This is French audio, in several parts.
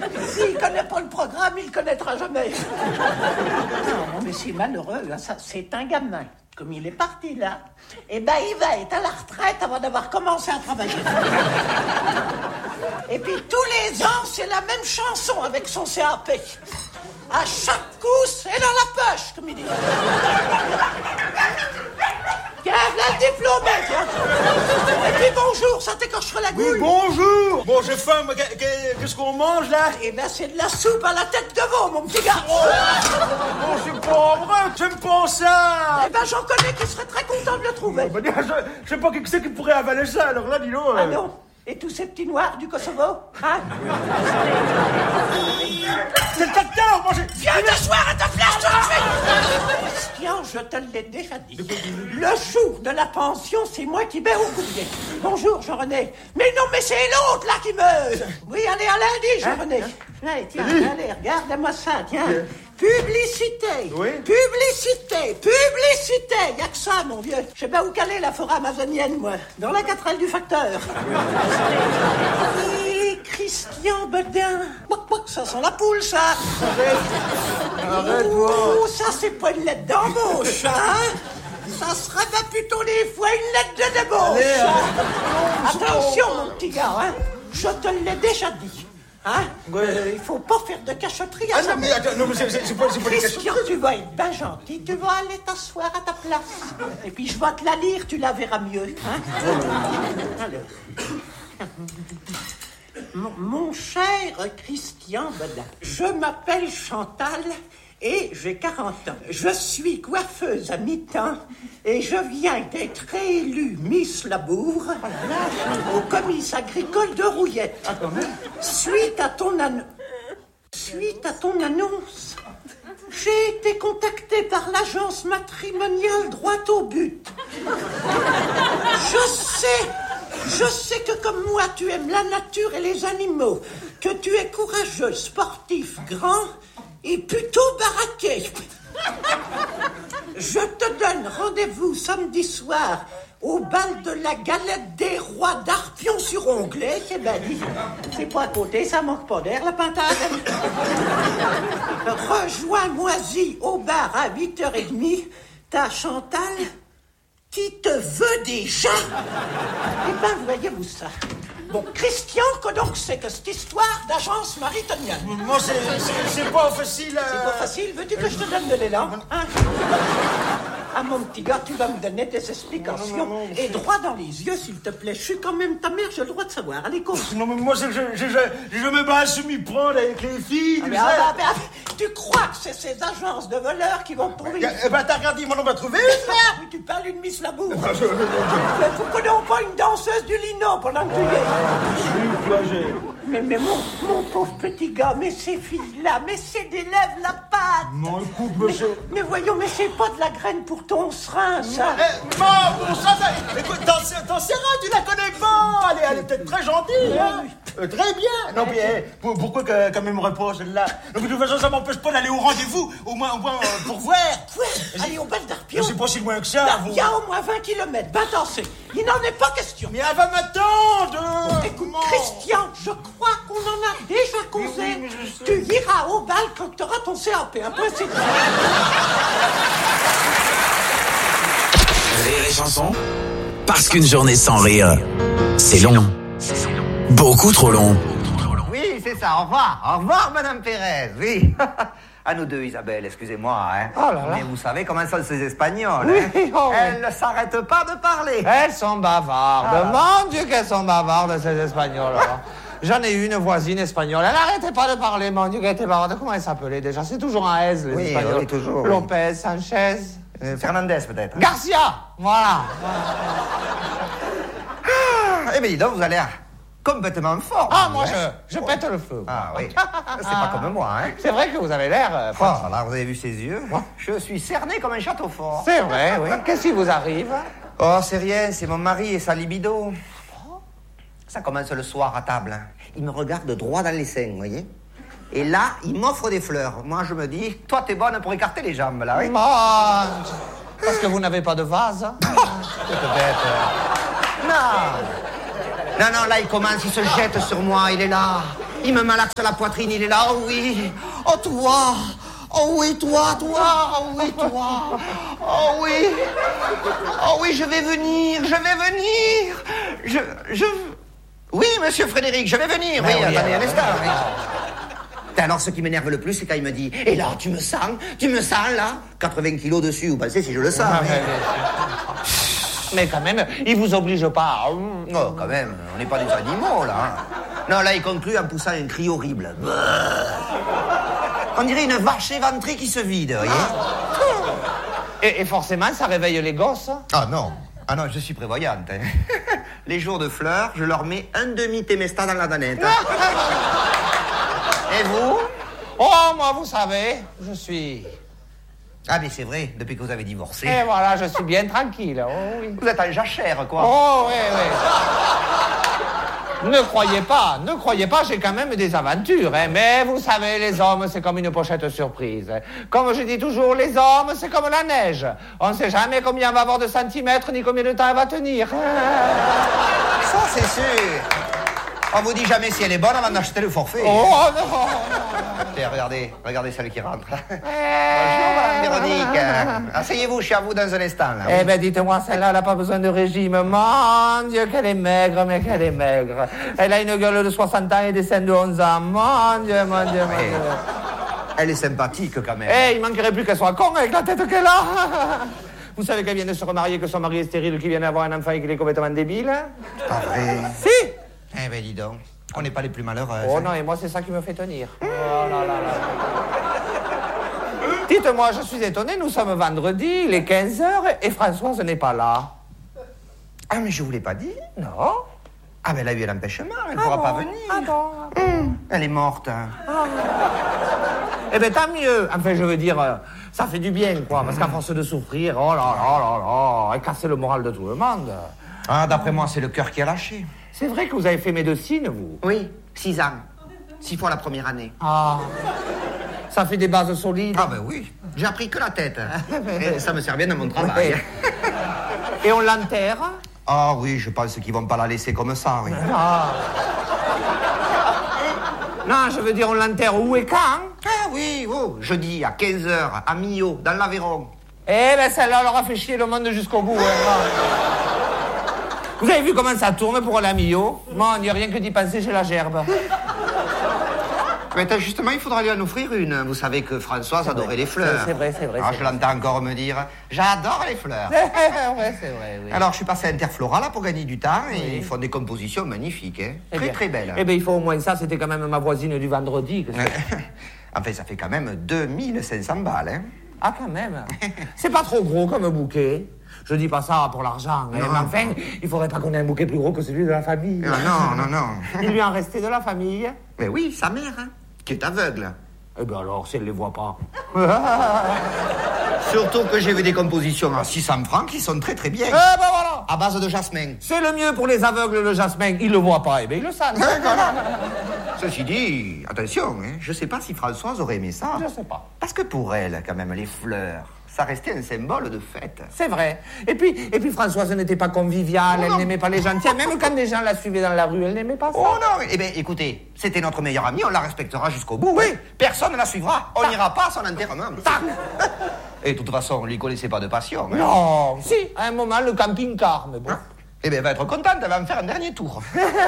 S'il connaît pas le programme, il le connaîtra jamais. Non, mais c'est malheureux, hein, ça, c'est un gamin. Comme il est parti là, eh ben il va être à la retraite avant d'avoir commencé à travailler. Et puis tous les ans, c'est la même chanson avec son CAP. À chaque coup, c'est dans la poche, comme il dit. Tiens, là le diplôme, tiens. Et puis bonjour, ça t'écorcherait la gouille. Oui, bonjour. Bon, j'ai faim, mais qu'est-ce qu'on mange, là? Eh ben, c'est de la soupe à la tête de veau, mon petit gars. Oh, c'est pas vrai, j'aime pas ça. Eh ben, j'en connais qui seraient très contents de le trouver. Bah, je sais pas qui c'est qui pourrait avaler ça, alors là, dis-donc. Ah non? Et tous ces petits noirs du Kosovo, hein? C'est le facteur, moi j'ai... Viens t'asseoir à ta place tout de suite. Christian, je te l'ai déjà dit. Le jour de la pension, c'est moi qui vais au courrier. Bonjour, Jean-René. Mais non, mais c'est l'autre, là, qui me... Oui, allez, à lundi, Jean-René. Allez, tiens, allez, regarde-moi ça, tiens. Publicité. Oui. Publicité. Publicité. Y'a que ça, mon vieux. Je sais pas où caler la forêt amazonienne, moi. Dans la 4L du facteur. Et Christian Bedin. Ça sent la poule, ça. Arrête-moi. Oh, ça, c'est pas une lettre d'embauche, hein. Ça serait pas plutôt des fois une lettre de débauche. Allez, attention, mon petit gars, hein. Je te l'ai déjà dit. Hein? Ouais. Il faut pas faire de cachotterie à Ah ça. non, mais attends, non, mais c'est pas des Christian, cachotteries. tu vas être bien gentil. Tu vas aller t'asseoir à ta place. Et puis je vais te la lire, tu la verras mieux. Hein? Alors. Mon cher Christian Bedin, je m'appelle Chantal et j'ai 40 ans. Je suis coiffeuse à mi-temps et je viens d'être réélue Miss Labour au comice agricole de Rouillette. Suite à ton annonce, j'ai été contactée par l'agence matrimoniale droit au but. Je sais que comme moi, tu aimes la nature et les animaux, que tu es courageux, sportif, grand et plutôt baraqué. Je te donne rendez-vous samedi soir au bal de la galette des rois d'Arpion-sur-Onglet. Eh ben, dis, c'est pas à côté, ça manque pas d'air, la pintade. Rejoins-moi-y au bar à 8h30. Ta Chantal qui te veut déjà. Eh ben, voyez-vous ça. Bon, Christian, que donc c'est que cette histoire d'agence maritonienne? Moi, c'est pas facile. C'est pas facile. Veux-tu que je te donne de l'élan, hein? Ah, mon petit gars, tu vas me donner des explications. Non, et droit dans les yeux, s'il te plaît. Je suis quand même ta mère, j'ai le droit de savoir. Allez, cours. Non, mais moi, c'est que je me bats à m'y prendre avec les filles. Tu crois que c'est ces agences de voleurs qui vont te trouver? Eh ben, t'as regardé, moi, on va trouver une, oui, tu parles d'une Miss Labour. Vous connaissez pas une danseuse du Lino pendant que tu y es? Mais mon pauvre petit gars, mais ces filles-là, mais c'est des lèvres la pâte. Non, écoute, monsieur. Mais voyons, mais c'est pas de la graine pour ton serin, ça. Bon, ça, écoute, t'en sais rien, tu la connais pas. Elle est peut-être très gentille, hein. Très bien. Non, mais pourquoi quand même repas celle-là? De toute façon, ça m'empêche pas d'aller au rendez-vous, au moins pour voir. Quoi? Allez au bal d'Arpion. C'est pas si loin que ça. Il y a au moins 20 kilomètres. Ben, attendez, il n'en est pas question. Mais elle va m'attendre. Écoute, Christian, je crois qu'on en a déjà causé. Oui, tu iras au bal quand tu auras ton CAP. Après, c'est... Rire et chanson, parce qu'une journée sans rire, c'est long. Beaucoup trop long. Oui, c'est ça. Au revoir. Au revoir, Madame Pérez. Oui. À nous deux, Isabelle, excusez-moi. Hein. Oh là là. Mais vous savez comment sont ces Espagnols. Oui, hein. oh oui. Elles ne s'arrêtent pas de parler. Elles sont bavardes. Ah. Mon Dieu, qu'elles sont bavardes, ces Espagnols. J'en ai une voisine espagnole. Elle n'arrêtait pas de parler. Mon Dieu, qu'elle était bavarde. Comment elle s'appelait déjà? C'est toujours un S, les Oui, Espagnols. oui, toujours. Oui. Lopez, Sanchez. Fernandez, peut-être. Garcia. Voilà. Eh bien, dis donc, vous allez complètement fort. Ah, moi, je pète le feu. Ah oui. C'est pas comme moi, hein. C'est vrai que vous avez l'air... Oh, là, vous avez vu ses yeux? Je suis cerné comme un château fort. C'est vrai, oui. Qu'est-ce qui vous arrive? Oh, c'est rien, c'est mon mari et sa libido. Ça commence le soir à table. Hein. Il me regarde droit dans les seins, vous voyez? Et là, il m'offre des fleurs. Moi, je me dis, toi, t'es bonne pour écarter les jambes, là, oui? Parce que vous n'avez pas de vase. Hein? C'est bête. Non, là, il commence, il se jette sur moi, il est là. Il me malaxe la poitrine, il est là, oh oui. Oh toi. Oh oui, toi. Oh oui, toi. Oh oui. Oh oui, je vais venir. Oui, monsieur Frédéric, je vais venir. Oui, attendez un instant. Oui. Alors, ce qui m'énerve le plus, c'est quand il me dit « Et là, tu me sens, là 80 kilos dessus, vous pensez si je le sens Mais quand même, il vous oblige pas. Oh, quand même, on n'est pas des animaux, là. Non, là, il conclut en poussant un cri horrible. On dirait une vache éventrée qui se vide, vous voyez Et forcément, ça réveille les gosses. Ah non, je suis prévoyante. Hein. Les jours de fleurs, je leur mets un demi-Temesta dans la danette. Et vous? Oh, moi, vous savez, je suis... Ah, mais c'est vrai, depuis que vous avez divorcé. Et voilà, je suis bien tranquille. Oh, oui. Vous êtes en jachère, quoi. Oh, oui. Ne croyez pas, j'ai quand même des aventures. Hein. Mais vous savez, les hommes, c'est comme une pochette surprise. Comme je dis toujours, les hommes, c'est comme la neige. On ne sait jamais combien on va avoir de centimètres, ni combien de temps elle va tenir. Ça, c'est sûr. On vous dit jamais si elle est bonne avant d'acheter le forfait. Oh non. Tiens, regardez celle qui rentre. Bonjour, madame Véronique. Asseyez-vous, je suis à vous dans un instant. Là. Eh ben, dites-moi, celle-là, elle n'a pas besoin de régime. Mon Dieu, qu'elle est maigre, mais qu'elle est maigre. Elle a une gueule de 60 ans et des seins de 11 ans. Mon Dieu. Elle est sympathique, quand même. Eh, il manquerait plus qu'elle soit con avec la tête qu'elle a. Vous savez qu'elle vient de se remarier, que son mari est stérile, qu'il vient d'avoir un enfant et qu'il est complètement débile? Pas vrai. Si. Eh ben, dis donc, on n'est pas les plus malheureux. Oh non, et moi, c'est ça qui me fait tenir. Oh là là. Dites-moi, je suis étonné, nous sommes vendredi, il est 15h et Françoise n'est pas là. Ah, mais je vous l'ai pas dit. Non. Ah, mais elle a eu un empêchement, elle ne pourra pas venir. Ah bon. Elle est morte. Eh bien, tant mieux. Enfin, je veux dire, ça fait du bien, quoi, parce qu'à force de souffrir, oh là, elle casse le moral de tout le monde. Ah, d'après moi, c'est le cœur qui a lâché. C'est vrai que vous avez fait médecine, vous? Oui, 6 ans. 6 fois la première année. Ah. Ça fait des bases solides. Ah ben oui, j'ai appris que la tête. Et ça me sert bien dans mon travail. Et on l'enterre? Ah oui, je pense qu'ils vont pas la laisser comme ça, oui. Ah. Non, je veux dire, on l'enterre où et quand? Ah oui, jeudi à 15h à Millau, dans l'Aveyron. Eh ben, celle-là, elle aura fait chier le monde jusqu'au bout. Hein. Vous avez vu comment ça tourne pour la Millau? Moi, il n'y a rien que d'y penser chez la gerbe. Mais justement, il faudra lui en offrir une. Vous savez que Françoise adorait les fleurs. C'est vrai. Alors, je l'entends encore me dire, j'adore les fleurs. Ouais, c'est vrai, oui. Alors, je suis passé à Interflora, là, pour gagner du temps, et ils font des compositions magnifiques, hein. Très belles. Eh bien, il faut au moins ça, c'était quand même ma voisine du vendredi. Enfin, ça fait quand même 2500 balles, hein. Ah, quand même. C'est pas trop gros comme bouquet. Je dis pas ça pour l'argent, mais enfin, il faudrait pas qu'on ait un bouquet plus gros que celui de la famille. Non. Il lui en restait de la famille? Mais oui, sa mère, hein, qui est aveugle. Eh bien alors, si elle les voit pas. Surtout que j'ai vu des compositions à 600 francs qui sont très bien. Eh ben voilà. À base de jasmin. C'est le mieux pour les aveugles, le jasmin. Ils le voient pas, eh bien ils le savent. Ceci dit, attention, hein, je sais pas si Françoise aurait aimé ça. Je sais pas. Parce que pour elle, quand même, les fleurs, ça restait un symbole de fête. C'est vrai. Et puis Françoise n'était pas conviviale, elle n'aimait pas les gens. Tiens, même quand des gens la suivaient dans la rue, elle n'aimait pas ça. Oh non, eh bien, écoutez, c'était notre meilleure amie, on la respectera jusqu'au bout. Oui. Hein. Personne ne la suivra. On n'ira pas à son enterrement. Et de toute façon, on ne lui connaissait pas de passion. Hein. Non, si, à un moment, le camping-car, mais bon. Eh bien, elle va être contente, elle va me faire un dernier tour.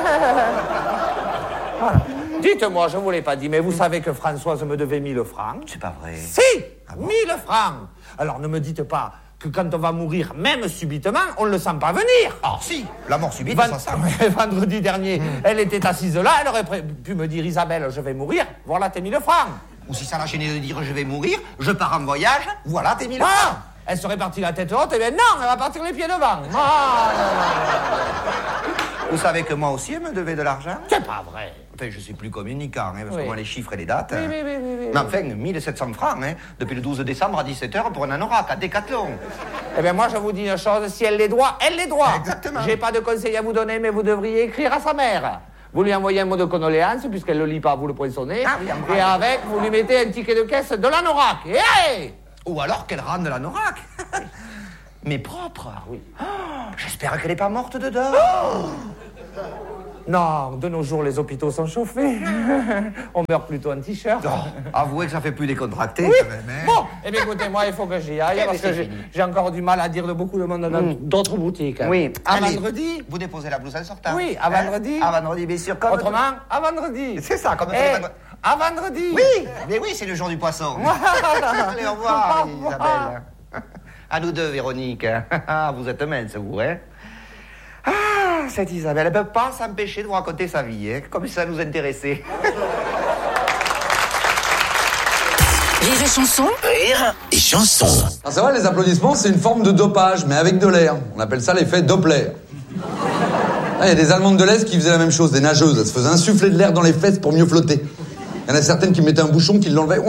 Voilà. Dites-moi, je ne vous l'ai pas dit, mais vous savez que Françoise me devait 1000 francs. C'est pas vrai. Si, 1000 francs. Alors ne me dites pas que quand on va mourir, même subitement, on ne le sent pas venir. Ah si, la mort subite, ça sent. Vendredi dernier, elle était assise là, elle aurait pu me dire, Isabelle, je vais mourir, voilà tes 1000 francs. Ou si ça l'a gêné de dire, je vais mourir, je pars en voyage, voilà tes 1000 Ah, francs. elle serait partie la tête haute, et bien non, elle va partir les pieds devant. Ah, Vous savez que moi aussi, elle me devait de l'argent. c'est pas vrai. Enfin, je suis plus communicant, hein, parce Oui. que moi, les chiffres et les dates... Oui, hein. oui. Mais enfin, 1700 francs, hein, depuis le 12 décembre à 17h pour un anorak à Décathlon. Eh bien, moi, je vous dis une chose, si elle les doit, elle les doit. Exactement. J'ai pas de conseil à vous donner, mais vous devriez écrire à sa mère. Vous lui envoyez un mot de condoléance, puisqu'elle ne le lit pas, vous le poinçonnez. Ah oui, en et avec, vous lui mettez un ticket de caisse de l'anorak. Et hey! Ou alors qu'elle rende de l'anorak. Mais propre. Oui. Oh, j'espère qu'elle n'est pas morte dedans. Non, de nos jours, les hôpitaux sont chauffés. On meurt plutôt en t-shirt. Oh, avouez que ça fait plus décontracté, Oui. quand même. Hein. Bon, eh bien écoutez, moi, il faut que j'y aille, parce que j'ai encore du mal à dire de beaucoup de monde dans d'autres boutiques. Oui. À Allez, vendredi. vous déposez la blouse en sortant. Oui, à vendredi. À vendredi, bien sûr. Comme Autrement, à vendredi. C'est ça, comme Eh, à vendredi. Oui, mais oui, c'est le jour du poisson. Allez, au revoir, Isabelle. À nous deux, Véronique. Vous êtes mince, vous, hein? Ah, cette Isabelle, elle ne peut pas s'empêcher de vous raconter sa vie, hein, comme si ça nous intéressait. Rire et chanson. Rire et chanson. Ah, c'est vrai, les applaudissements, c'est une forme de dopage, mais avec de l'air. On appelle ça l'effet Doppler. Il y a des Allemandes de l'Est qui faisaient la même chose, des nageuses. Elles se faisaient insuffler de l'air dans les fesses pour mieux flotter. Il y en a certaines qui mettaient un bouchon, qui l'enlevaient.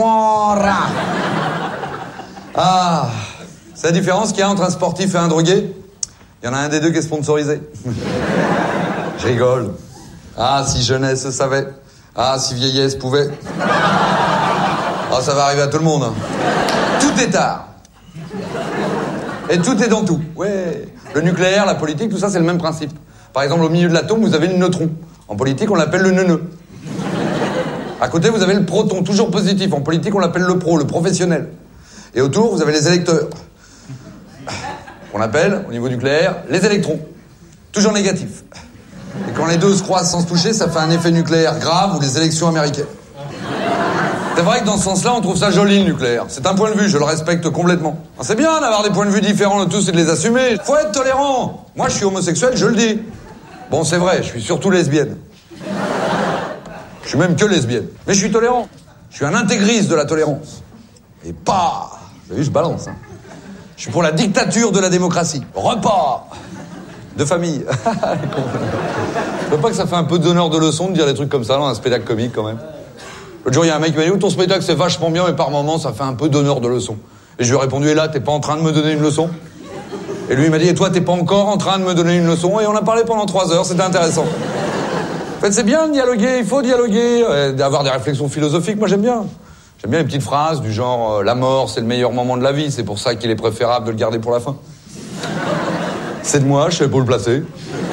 Ah, c'est la différence qu'il y a entre un sportif et un drogué. Il y en a un des deux qui est sponsorisé. Je rigole. Ah, si jeunesse savait. Ah, si vieillesse pouvait. Ah, ça va arriver à tout le monde. Hein. Tout est art. Et tout est dans tout. Ouais. Le nucléaire, la politique, tout ça, c'est le même principe. Par exemple, au milieu de l'atome, vous avez le neutron. En politique, on l'appelle le neuneu. À côté, vous avez le proton, toujours positif. En politique, on l'appelle le pro, le professionnel. Et autour, vous avez les électeurs. Qu'on appelle, au niveau nucléaire, les électrons. Toujours négatifs. Et quand les deux se croisent sans se toucher, ça fait un effet nucléaire grave ou les élections américaines. C'est vrai que dans ce sens-là, on trouve ça joli, le nucléaire. C'est un point de vue, je le respecte complètement. C'est bien d'avoir des points de vue différents de tous et de les assumer. Faut être tolérant. Moi, je suis homosexuel, je le dis. Bon, c'est vrai, je suis surtout lesbienne. Je suis même que lesbienne. Mais je suis tolérant. Je suis un intégriste de la tolérance. Et pas... Vous avez vu, je balance, hein. Je suis pour la dictature de la démocratie. Repas de famille. Je veux pas que ça fait un peu d'honneur de leçon de dire des trucs comme ça dans un spectacle comique, quand même. L'autre jour, il y a un mec qui m'a dit « ton spectacle, c'est vachement bien, mais par moments, ça fait un peu d'honneur de leçon. » Et je lui ai répondu « et là, t'es pas en train de me donner une leçon ?» Et lui, il m'a dit « et toi, t'es pas encore en train de me donner une leçon ?» Et on a parlé pendant 3 heures, c'était intéressant. En fait, c'est bien de dialoguer, il faut dialoguer, d'avoir des réflexions philosophiques, moi j'aime bien. J'aime bien les petites phrases du genre « la mort, c'est le meilleur moment de la vie, c'est pour ça qu'il est préférable de le garder pour la fin. » C'est de moi, je sais pas où le placer.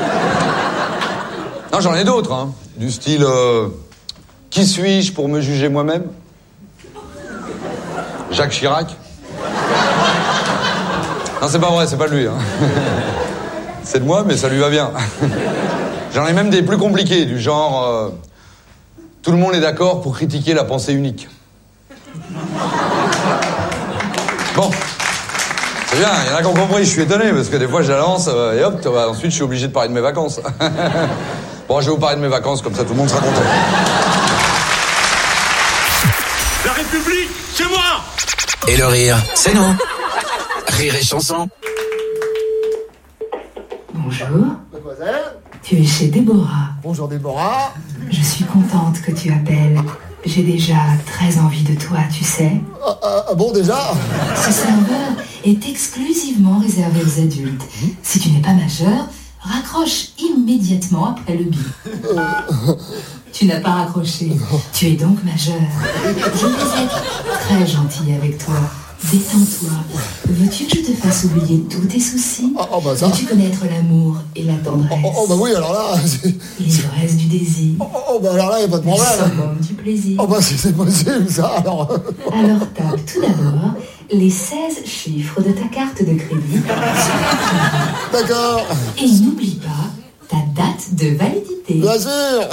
Non, j'en ai d'autres, hein. Du style « qui suis-je pour me juger moi-même » Jacques Chirac. Non, c'est pas vrai, c'est pas de lui, hein. C'est de moi, mais ça lui va bien. J'en ai même des plus compliqués, du genre tout le monde est d'accord pour critiquer la pensée unique. Bon, c'est bien, il y en a qui ont compris, je suis étonné, parce que des fois je la lance, et hop, ensuite je suis obligé de parler de mes vacances. Bon, je vais vous parler de mes vacances, comme ça tout le monde sera content. La République, c'est moi! Et le rire, c'est nous. Rire et chanson. Bonjour, Mademoiselle. tu es chez Déborah. Bonjour Déborah. Je suis contente que tu appelles. J'ai déjà très envie de toi, tu sais. Ah bon, déjà? Ce serveur est exclusivement réservé aux adultes. Si tu n'es pas majeur, raccroche immédiatement après le bip. Tu n'as pas raccroché. Tu es donc majeur. Je vais être très gentille avec toi. Détends-toi. Veux-tu que je te fasse oublier tous tes soucis? Bah ça. Veux-tu connaître l'amour et la tendresse? Bah oui, alors là... L'ivresse du désir. Bah alors là, y a pas de Le problème. summum du plaisir. Bah c'est possible, ça, alors... Alors tape tout d'abord les 16 chiffres de ta carte de crédit. D'accord. Et n'oublie pas ta date de validité. Bien sûr.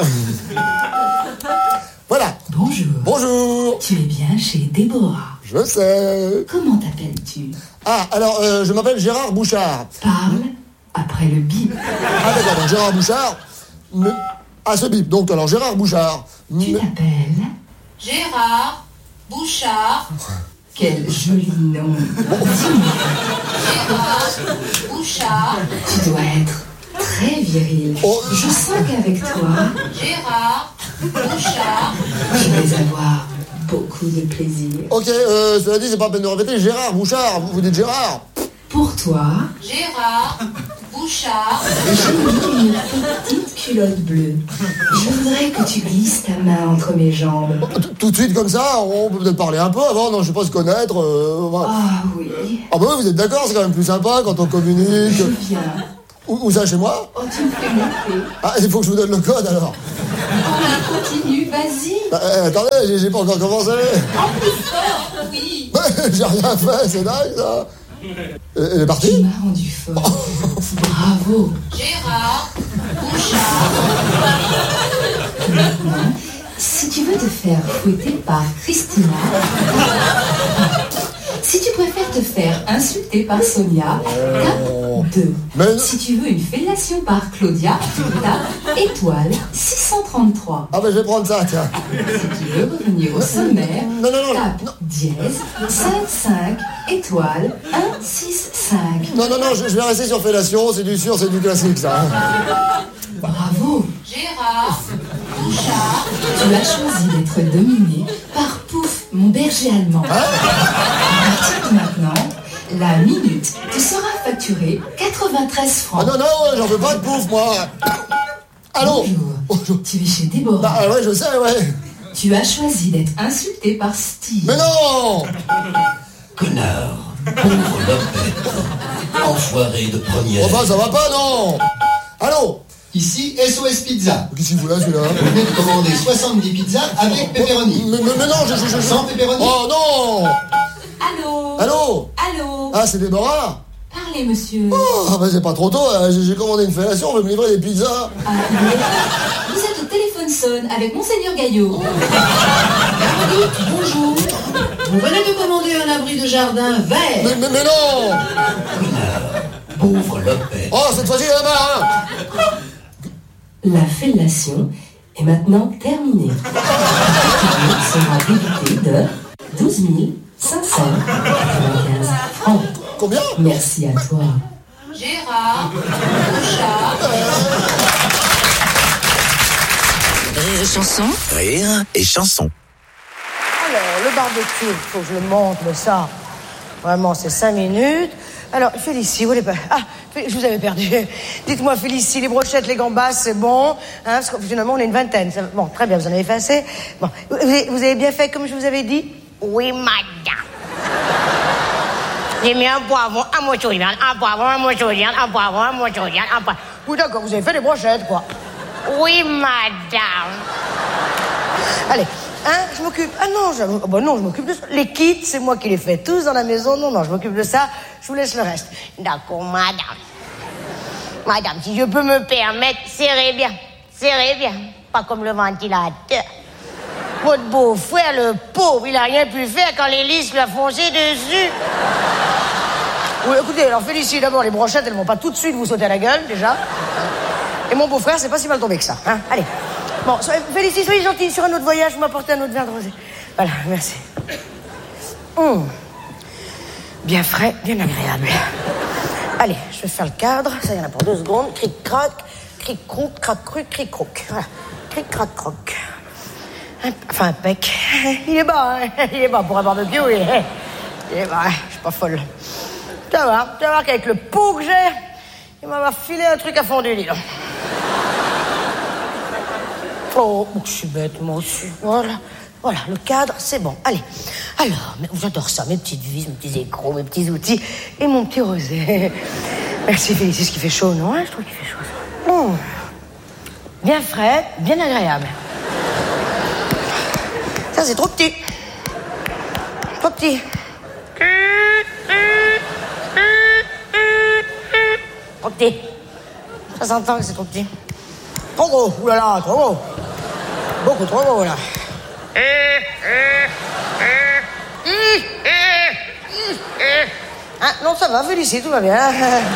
Voilà. Bonjour. Bonjour. Tu es bien chez Déborah. Je sais. Comment t'appelles-tu? Ah, alors, je m'appelle Gérard Bouchard. Parle après le bip. Ah d'accord, donc Gérard Bouchard... Ah, ce bip, donc alors Gérard Bouchard... Tu t'appelles Gérard Bouchard. Quel joli nom. Dis-moi, Gérard Bouchard. tu dois être très viril. Oh. Je sens qu'avec toi, Gérard Bouchard. je vais avoir beaucoup de plaisir. Ok, cela dit, c'est pas la peine de répéter. Gérard Bouchard, vous dites Gérard. Pour toi, Gérard Bouchard. j'ai mis une petite culotte bleue. Je voudrais que tu glisses ta main entre mes jambes. Tout de suite comme ça, on peut peut-être parler un peu avant, non, je sais pas se connaître. Voilà. Ah oui, Ah bah oui, vous êtes d'accord, c'est quand même plus sympa quand on communique. je viens. Où ça, chez moi? Oh, tu me fais monter. Ah, il faut que je vous donne le code, alors. Oh, continue, vas-y. Attendez, j'ai pas encore commencé. En plus fort, oui. J'ai rien fait, c'est dingue, ça. Elle est partie? Tu m'as rendu fort. Bravo. Gérard Bouchard. Maintenant, si tu veux te faire fouetter par Christina, si tu préfères te faire insulter par Sonia, tape 2. Mais... Si tu veux une fellation par Claudia, tape étoile 633. Ah ben je vais prendre ça, tiens. Si tu veux revenir au sommaire, non, tape dièse 55 étoile 165. Non, je vais rester sur fellation, c'est du sûr, c'est du classique, ça. Bravo. Gérard Bouchard. Tu as choisi d'être dominé par Pouf, mon berger allemand. À partir de maintenant, la minute te sera facturée 93 francs. Ah non, j'en veux pas de Pouf, moi. Allô? Bonjour. Tu es chez Déborah. Bah ouais, je sais, ouais. Tu as choisi d'être insulté par Steve. Mais non! Connard, pauvre lopette, enfoiré de première. Enfin, ça va pas, non? Allô? Ici, SOS Pizza. Qu'est-ce qu'il fout là, celui-là? Vous venez de commander 70 pizzas avec pepperoni. Mais non, je... Sans pepperoni. Oh non! Allô? Allô? Allô? Ah, c'est Déborah? Parlez, monsieur. Oh, bah c'est pas trop tôt, j'ai commandé une fellation, on veut me livrer des pizzas. Ah, vous êtes au téléphone sonne avec Monseigneur Gaillot. Bonjour. Vous venez de commander un abri de jardin vert. Mais non! Pauvre lopette. Oh, cette fois-ci, là-bas, hein! La fellation est maintenant terminée. Tu sera débité de 12 595 francs. Combien? Merci à toi. Gérard Bouchard. Rire et chanson. Rire et chanson. Alors, le barbecue, il faut que je le monte, mais ça, vraiment, c'est 5 minutes. Alors, Félicie, où elle est pas... Ah, je vous avais perdu. Dites-moi, Félicie, les brochettes, les gambas, c'est bon, hein, parce que finalement, on est une vingtaine. Bon, très bien, vous en avez fait assez. Bon, vous avez bien fait comme je vous avais dit? Oui, madame. J'ai mis un poivron, un morceau de viande, un poivron, un morceau de viande, un poivron, un morceau de viande, un poivron. Oui, d'accord, vous avez fait des brochettes, quoi. Oui, madame. Allez, hein, je m'occupe... Ah non, je m'occupe de ça. Les kits, c'est moi qui les fais tous dans la maison. Non, je m'occupe de ça. Je vous laisse le reste. D'accord, madame. Madame, si je peux me permettre, serrez bien. Serrez bien. Pas comme le ventilateur. Votre beau-frère, le pauvre, il a rien pu faire quand l'hélice lui a foncé dessus. Oui, écoutez, alors Félicie, d'abord, les brochettes, elles vont pas tout de suite vous sauter à la gueule, déjà. Et mon beau-frère, c'est pas si mal tombé que ça, hein. Allez. Bon, Félicie, soyez gentille, sur un autre voyage, vous m'apportez un autre verre de rosé. Voilà, merci. Bien frais, bien agréable. Allez, je vais faire le cadre, ça y en a pour 2 secondes. Cric-crac, cric-croc, crac-cruc, cric-croc. Voilà, cric-crac-croc. Enfin, impec. Il est bas, hein. Il est bas pour un barbecue, il est bas, je suis pas folle. Tu vas voir qu'avec le pot que j'ai, il m'a filé un truc à fondu, dis donc. Oh, je suis bête, moi aussi. Voilà, le cadre, c'est bon. Allez. Alors, j'adore ça, mes petites vis, mes petits écrous, mes petits outils et mon petit rosé. Merci, Félicie, ce qui fait chaud, non? Je trouve qu'il fait chaud. Bien frais, bien agréable. Ça, c'est trop petit. Trop petit. Trop petit. Ça s'entend que c'est trop petit. Trop gros, oulala, trop gros. Beaucoup trop gros, là. Ah, non, ça va, Félicie, tout va bien.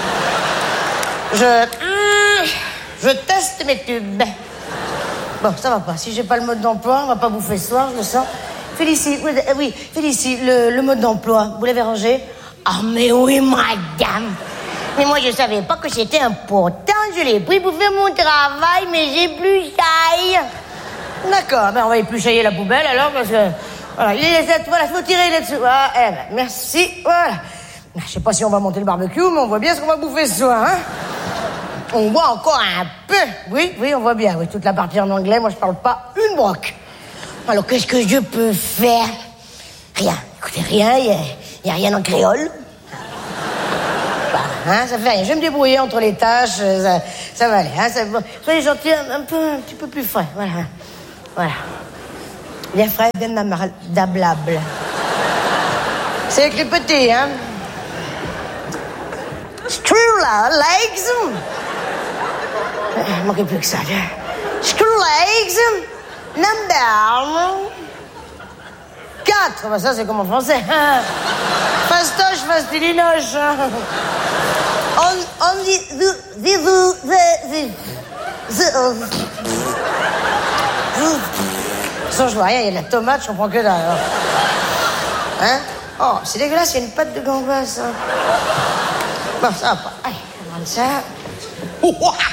Je teste mes tubes. Bon, ça va pas. Si j'ai pas le mode d'emploi, on va pas bouffer ce soir, je le sens. Félicie, oui, Félicie, le mode d'emploi, vous l'avez rangé? Ah, mais oui, madame. Mais moi, je savais pas que c'était important. Je l'ai pris pour faire mon travail, mais j'ai plus chaille. D'accord, ben on va éplucher la poubelle alors, parce que... Voilà, faut tirer là-dessus. Ah, merci, voilà. Je sais pas si on va monter le barbecue, mais on voit bien ce qu'on va bouffer ce soir, hein. On voit encore un peu. Oui, on voit bien. Oui, toute la partie en anglais, moi je parle pas une broque. Alors qu'est-ce que je peux faire? Rien. Écoutez, rien, il y a rien en créole. Bah, hein, ça fait rien. Je vais me débrouiller entre les tâches, ça va aller, hein. Soyez gentils, un petit peu plus frais, voilà. Voilà. Bien frais, bien damnable. C'est écrit petit, hein. Screw legs. Il manquait plus que ça. Screw legs. Number 4. Bah ça, c'est comme en français. Fastoche, fastidinoche. On dit... Sans je vois rien, il y a de la tomate, je comprends que dalle. Hein? Oh, c'est dégueulasse, il y a une pâte de gambasse. Hein. Bon, ça va pas. Allez, on va prendre ça. Oh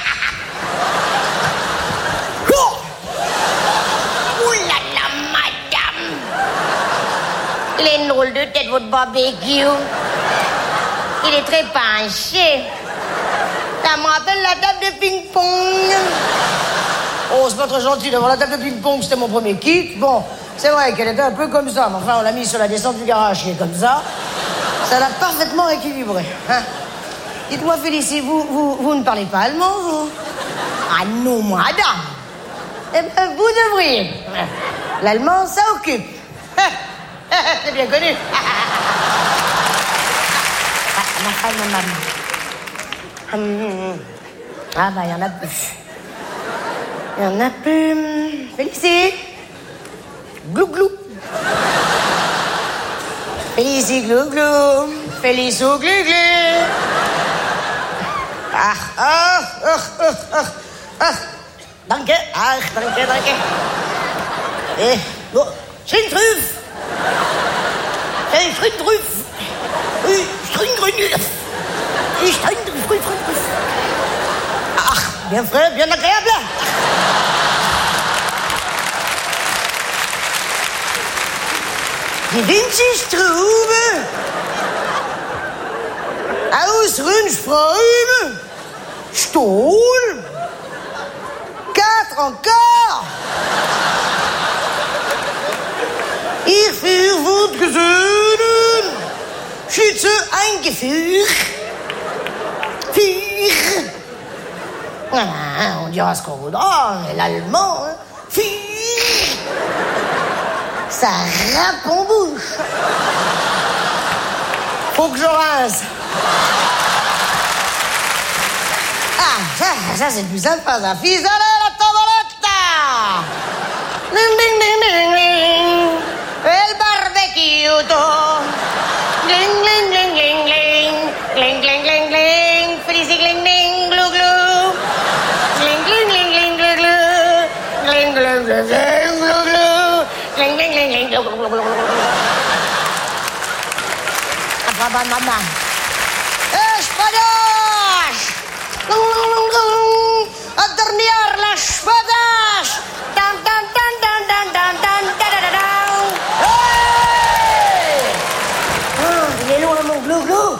là là, madame! Il est une drôle de tête, votre barbecue. Il est très penché. Ça me rappelle la table de ping-pong. Oh, c'est pas très gentil d'avoir la table de ping-pong, c'était mon premier kit. Bon, c'est vrai qu'elle était un peu comme ça, mais enfin, on l'a mis sur la descente du garage qui est comme ça. Ça l'a parfaitement équilibré. Hein? Dites-moi, Félicie, vous ne parlez pas allemand, vous? Ah non, madame. Eh bien, vous devriez. L'allemand, ça occupe. C'est bien connu. Ah, bah, il y en a plus. Il y en a plus. Félicie. Glou, glou. Félicie, glou, glou. Félicie, glou, glou. Danke. Danke. Bon, c'est une truffe. C'est une truffe. Ah, bien frais, bien agréable. Die Winzerstrube. Aus Rundströme. Stuhl. 4 encore. Ich für Wut gesöhnen. Schütze eingeführt. Für. Ah, on dira ce qu'on voudra, mais l'allemand, hein. Für. Ça râpe en bouche. Faut que je rince. Ah, ça c'est le plus sympa, ça. Fisale la tavoletta. Ding, ding, ding, ding, ding. El barbecue. Gling, gling, gling, gling, gling. Gling, gling, gling, gling. Félicie, gling, gling, glou, glou. Gling, gling, gling, gling, glou, glou. Gling, gling, gling, gling, glou, glou. Gling, gling, gling, gling, glou, glou, glou, glou. Apa, mama. Espadas! A tornear las espadas! Tan, tan, tan, tan, tan, tan, tan, tan, tan, tan. Hey! Oh, il est loin, mon glou-glou.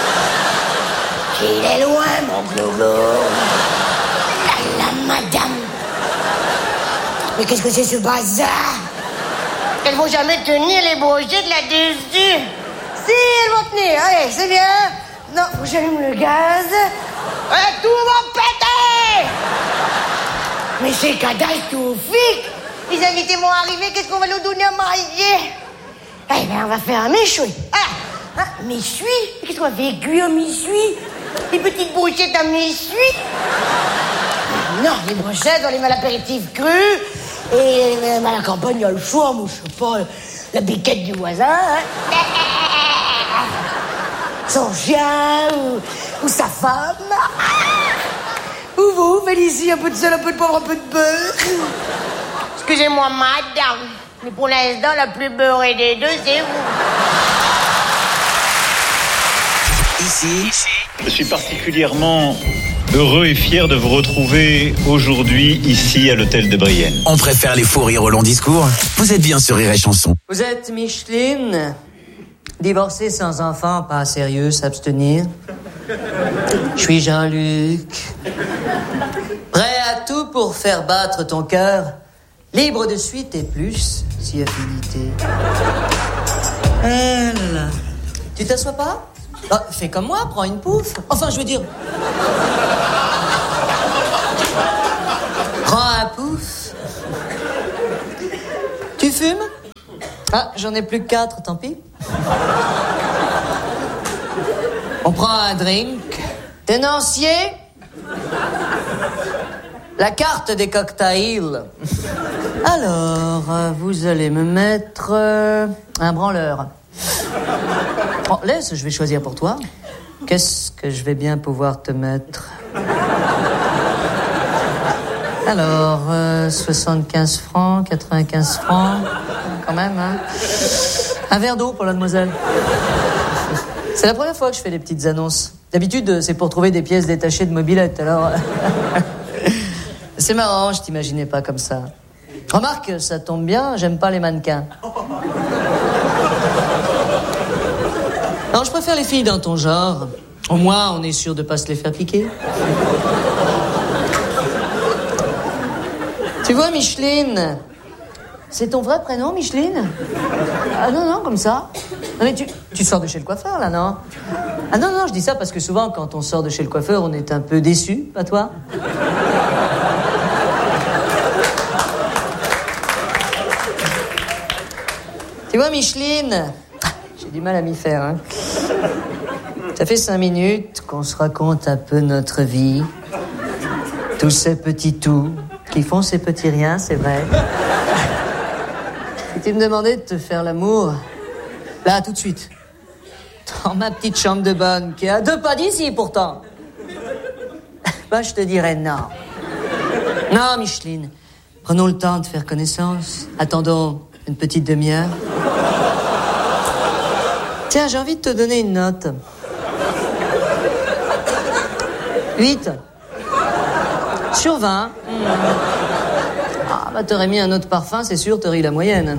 Il est loin, mon glou-glou. La madame. Mais qu'est-ce que c'est ce bazar? Elles vont jamais tenir les brochettes là-dessus. Si, elles vont tenir. Allez, c'est bien. Non, faut que j'allume le gaz. Et tout va péter. Mais c'est catastrophique. Les invités vont arriver, qu'est-ce qu'on va leur donner à manger? Eh bien, on va faire un méchoui. Ah, un méchoui? Qu'est-ce qu'on va faire cuire un méchoui? Des petites brochettes à méchoui? Non, les brochettes, on les met à l'apéritif cru. Et à la campagne, il y a le choix, moi, je sais pas, la biquette du voisin. Hein? Son chien ou sa femme. Ou vous, Félicie, un peu de sel, un peu de poivre, un peu de beurre. Excusez-moi, madame, mais pour l'instant, la plus beurrée des deux, c'est vous. Ici, je suis particulièrement heureux et fier de vous retrouver aujourd'hui ici à l'hôtel de Brienne. On préfère les fous rires au long discours. Vous êtes bien sur Rire et Chanson. Vous êtes Micheline, divorcée sans enfant, pas sérieux, s'abstenir. Je suis Jean-Luc, prêt à tout pour faire battre ton cœur, libre de suite et plus, si affinité. Elle, tu t'assois pas? Ah, fais comme moi, prends une pouffe. Enfin, je veux dire... Prends un pouf. Tu fumes? Ah, j'en ai plus que 4, tant pis. On prend un drink. Tenancier? La carte des cocktails. Alors, vous allez me mettre un branleur. Oh, laisse, je vais choisir pour toi. Qu'est-ce que je vais bien pouvoir te mettre? Alors, 75 francs, 95 francs, quand même, hein. Un verre d'eau pour la demoiselle. C'est la première fois que je fais des petites annonces. D'habitude, c'est pour trouver des pièces détachées de mobilette, alors... C'est marrant, je t'imaginais pas comme ça. Remarque, ça tombe bien, j'aime pas les mannequins. Non, je préfère les filles dans ton genre. Au moins, on est sûr de pas se les faire piquer. Tu vois, Micheline, c'est ton vrai prénom, Micheline? Ah non, comme ça. Non, mais tu sors de chez le coiffeur, là, non? Ah non, je dis ça parce que souvent, quand on sort de chez le coiffeur, on est un peu déçu, pas toi? Tu vois, Micheline, j'ai du mal à m'y faire, hein. Ça fait 5 minutes qu'on se raconte un peu notre vie. Tous ces petits tout qui font ces petits riens, c'est vrai. Et tu me demandais de te faire l'amour, là, tout de suite. Dans ma petite chambre de bonne, qui est à 2 pas d'ici, pourtant. Bah, je te dirais non. Non, Micheline, prenons le temps de faire connaissance. Attendons une petite demi-heure. Tiens, j'ai envie de te donner une note. 8 sur 20. Ah, bah, t'aurais mis un autre parfum, c'est sûr, t'aurais eu la moyenne.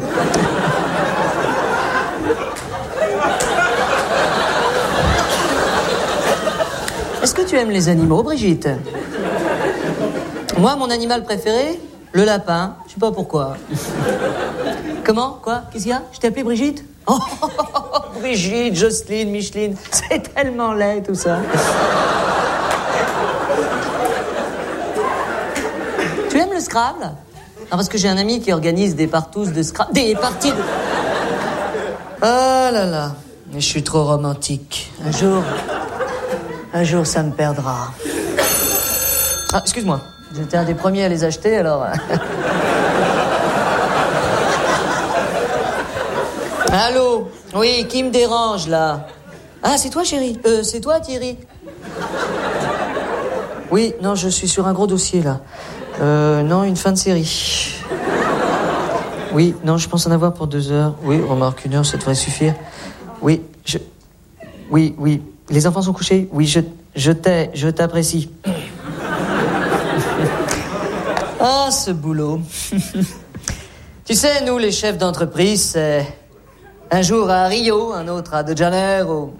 Est-ce que tu aimes les animaux, Brigitte? Moi, mon animal préféré, le lapin. Je sais pas pourquoi. Comment? Quoi? Qu'est-ce qu'il y a? Je t'ai appelé Brigitte? Oh, Brigitte, Jocelyne, Micheline. C'est tellement laid, tout ça. Tu aimes le Scrabble? Non, parce que j'ai un ami qui organise des partouzes de Scrabble. Des parties de... Oh là là. Mais je suis trop romantique. Un jour, ça me perdra. Ah, excuse-moi. J'étais un des premiers à les acheter, alors... Allô? Oui, qui me dérange, là? Ah, c'est toi, chérie? C'est toi, Thierry? Oui, non, je suis sur un gros dossier, là. Non, une fin de série. Oui, non, je pense en avoir pour 2 heures. Oui, remarque, 1 heure, ça devrait suffire. Oui, Oui, les enfants sont couchés? Oui, je t'apprécie. Ah, ce boulot. Tu sais, nous, les chefs d'entreprise, c'est un jour à Rio, un autre à De Janeiro.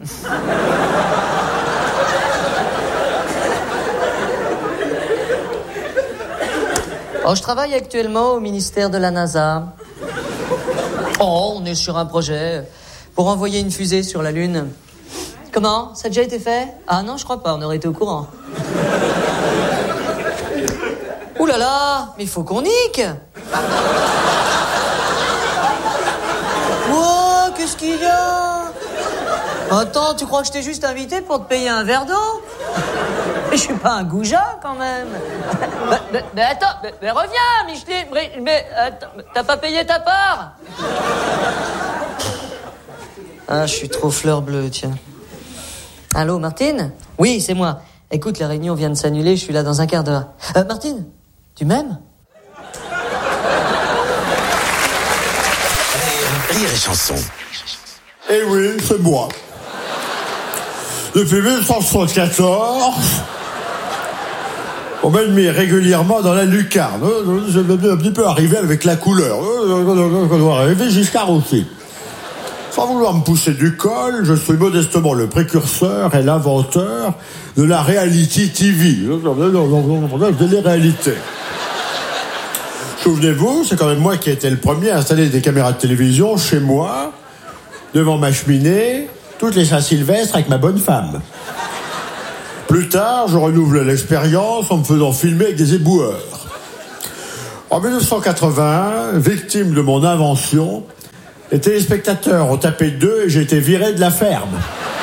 Oh, je travaille actuellement au ministère de la NASA. Oh, on est sur un projet pour envoyer une fusée sur la Lune. Comment? Ça a déjà été fait? Ah non, je crois pas, on aurait été au courant. Ouh là là, mais il faut qu'on nique. Wow, qu'est-ce qu'il y a? Attends, tu crois que je t'ai juste invité pour te payer un verre d'eau? Mais je suis pas un goujat, quand même. Mais attends, mais reviens, Micheline. Mais attends, t'as pas payé ta part? Ah, je suis trop fleur bleue, tiens. Allô, Martine? Oui, c'est moi. Écoute, la réunion vient de s'annuler, je suis là dans un quart d'heure. Martine, tu m'aimes? Rire et chanson. Eh oui, c'est moi. Depuis 1974, on m'a mis régulièrement dans la lucarne. Je vais un petit peu arriver avec la couleur. On doit arriver Giscard aussi. Sans vouloir me pousser du col, je suis modestement le précurseur et l'inventeur de la reality TV. De les réalités. Souvenez-vous, c'est quand même moi qui ai été le premier à installer des caméras de télévision chez moi, devant ma cheminée, toutes les Saint-Sylvestre avec ma bonne femme. Plus tard, je renouvelle l'expérience en me faisant filmer avec des éboueurs. En 1981, victime de mon invention, les téléspectateurs ont tapé 2 et j'ai été viré de la ferme.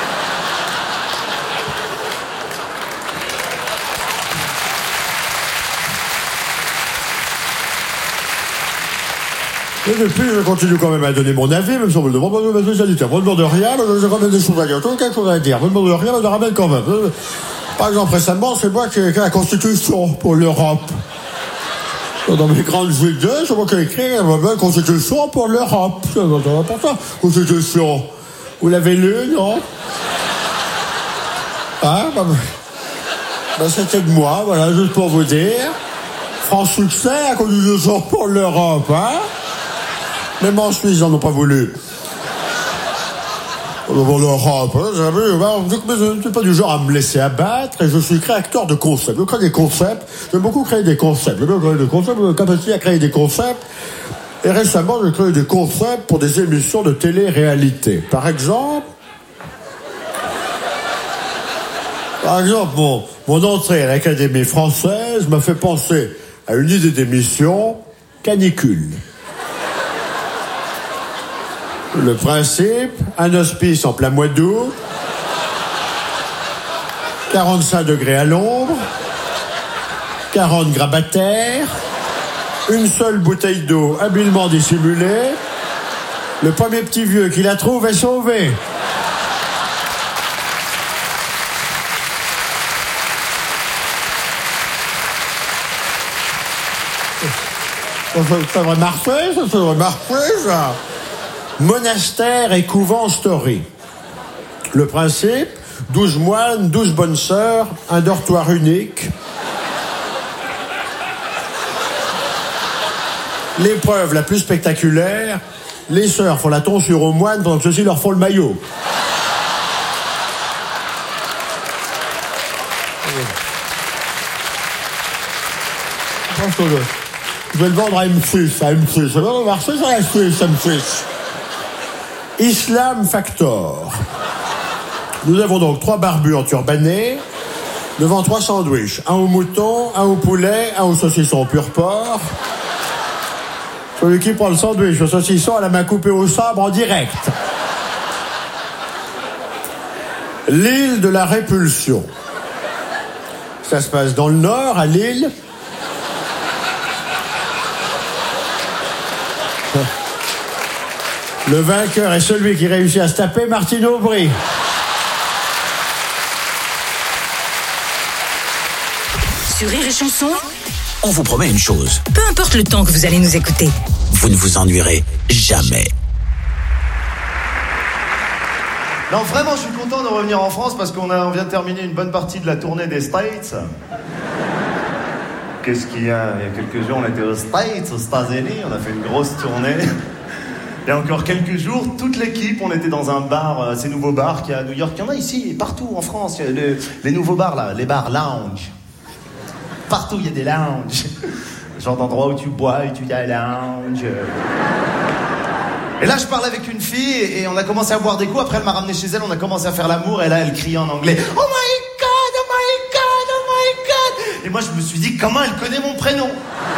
Et depuis, je continue quand même à donner mon avis, même si on me le demande, je me demande rien, mais j'ai quand même des choses à dire. Toujours quelque chose à dire. Je me demande rien, mais je le ramène quand même. Par exemple, récemment, c'est moi qui ai écrit la Constitution pour l'Europe. Dans mes grandes idées, c'est moi qui ai écrit la Constitution pour l'Europe. C'est important. Constitution. Vous l'avez lu, non? Hein? C'était de moi, voilà, juste pour vous dire. Franc succès, la Constitution pour l'Europe, hein? Même en Suisse, ils n'en ont pas voulu. Pour l'Europe, hein, je ne suis pas du genre à me laisser abattre et je suis créateur de concepts. Je crée des concepts, j'aime beaucoup créer des concepts. J'aime créer des concepts, j'ai capacité à créer des concepts. Et récemment, j'ai créé des concepts pour des émissions de télé-réalité. Par exemple, mon entrée à l'Académie française m'a fait penser à une idée d'émission, Canicule. Le principe, un hospice en plein mois d'août, 45 degrés à l'ombre, 40 grabataires, une seule bouteille d'eau habilement dissimulée. Le premier petit vieux qui la trouve est sauvé. Ça devrait marcher, ça devrait marcher, ça. Monastère et couvent story. Le principe, 12 moines, 12 bonnes sœurs, un dortoir unique. L'épreuve la plus spectaculaire, les sœurs font la tonsure aux moines pendant que ceux-ci leur font le maillot. Je vais le vendre à M6, Ça va marcher sur la Suisse, M6. Islam Factor. Nous avons donc 3 barbus enturbanés, devant 3 sandwichs. Un au mouton, un au poulet, un au saucisson au pur porc. Celui qui prend le sandwich au saucisson à la main coupée au sabre en direct. L'île de la Répulsion. Ça se passe dans le nord, à Lille. Le vainqueur est celui qui réussit à se taper Martine Aubry. Sur Rire et Chanson, On vous promet une chose. peu importe le temps que vous allez nous écouter. Vous ne vous ennuierez jamais. Non, vraiment, je suis content de revenir en France parce qu'on vient de terminer une bonne partie de la tournée des States. Qu'est-ce qu'il y a? Il y a quelques jours, on était aux States, aux États-Unis, on a fait une grosse tournée. Il y a encore quelques jours, toute l'équipe, on était dans un bar, ces nouveaux bars qu'il y a à New York. Il y en a ici, partout en France. Il y a les nouveaux bars, là, les bars lounge. Partout, il y a des lounges. Genre d'endroits où tu bois et tu dis lounge. Et là, je parlais avec une fille et on a commencé à boire des coups. Après, elle m'a ramené chez elle, on a commencé à faire l'amour. Et là, elle criait en anglais. Oh my God, oh my God, oh my God. Et moi, je me suis dit, comment elle connaît mon prénom?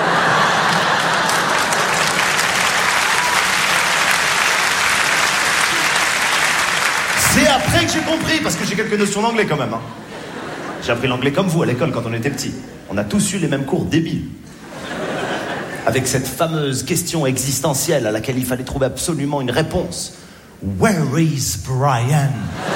C'est après que j'ai compris, parce que j'ai quelques notions d'anglais quand même. Hein. J'ai appris l'anglais comme vous à l'école quand on était petits. On a tous eu les mêmes cours débiles. Avec cette fameuse question existentielle à laquelle il fallait trouver absolument une réponse. Where is Brian?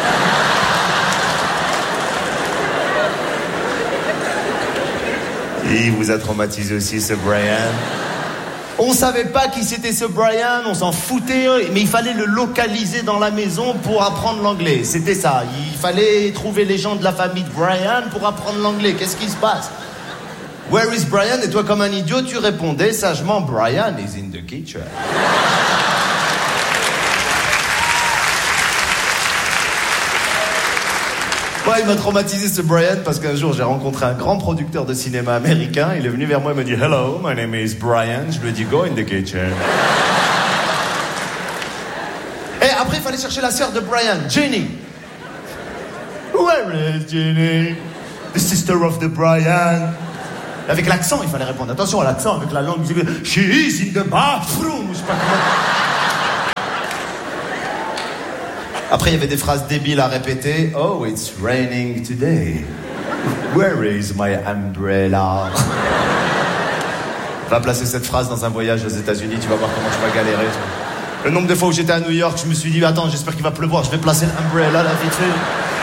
Il vous a traumatisé aussi, ce Brian. On savait pas qui c'était ce Brian, on s'en foutait, mais il fallait le localiser dans la maison pour apprendre l'anglais. C'était ça, il fallait trouver les gens de la famille de Brian pour apprendre l'anglais. Qu'est-ce qui se passe? Where is Brian? Et toi, comme un idiot, tu répondais sagement, Brian is in the kitchen. Ouais, il m'a traumatisé ce Brian parce qu'un jour j'ai rencontré un grand producteur de cinéma américain. Il est venu vers moi et m'a dit Hello, my name is Brian. Je lui ai dit Go in the kitchen. Et après il fallait chercher la sœur de Brian, Jenny. Where is Ginny? The sister of the Brian. Avec l'accent, il fallait répondre. Attention à l'accent, avec la langue. She is in the bathroom. Je sais pas comment. Après, il y avait des phrases débiles à répéter. Oh, it's raining today. Where is my umbrella? Va placer cette phrase dans un voyage aux États-Unis, tu vas voir comment tu vas galérer. Le nombre de fois où j'étais à New York, je me suis dit, attends, j'espère qu'il va pleuvoir, je vais placer l'umbrella là, vite fait.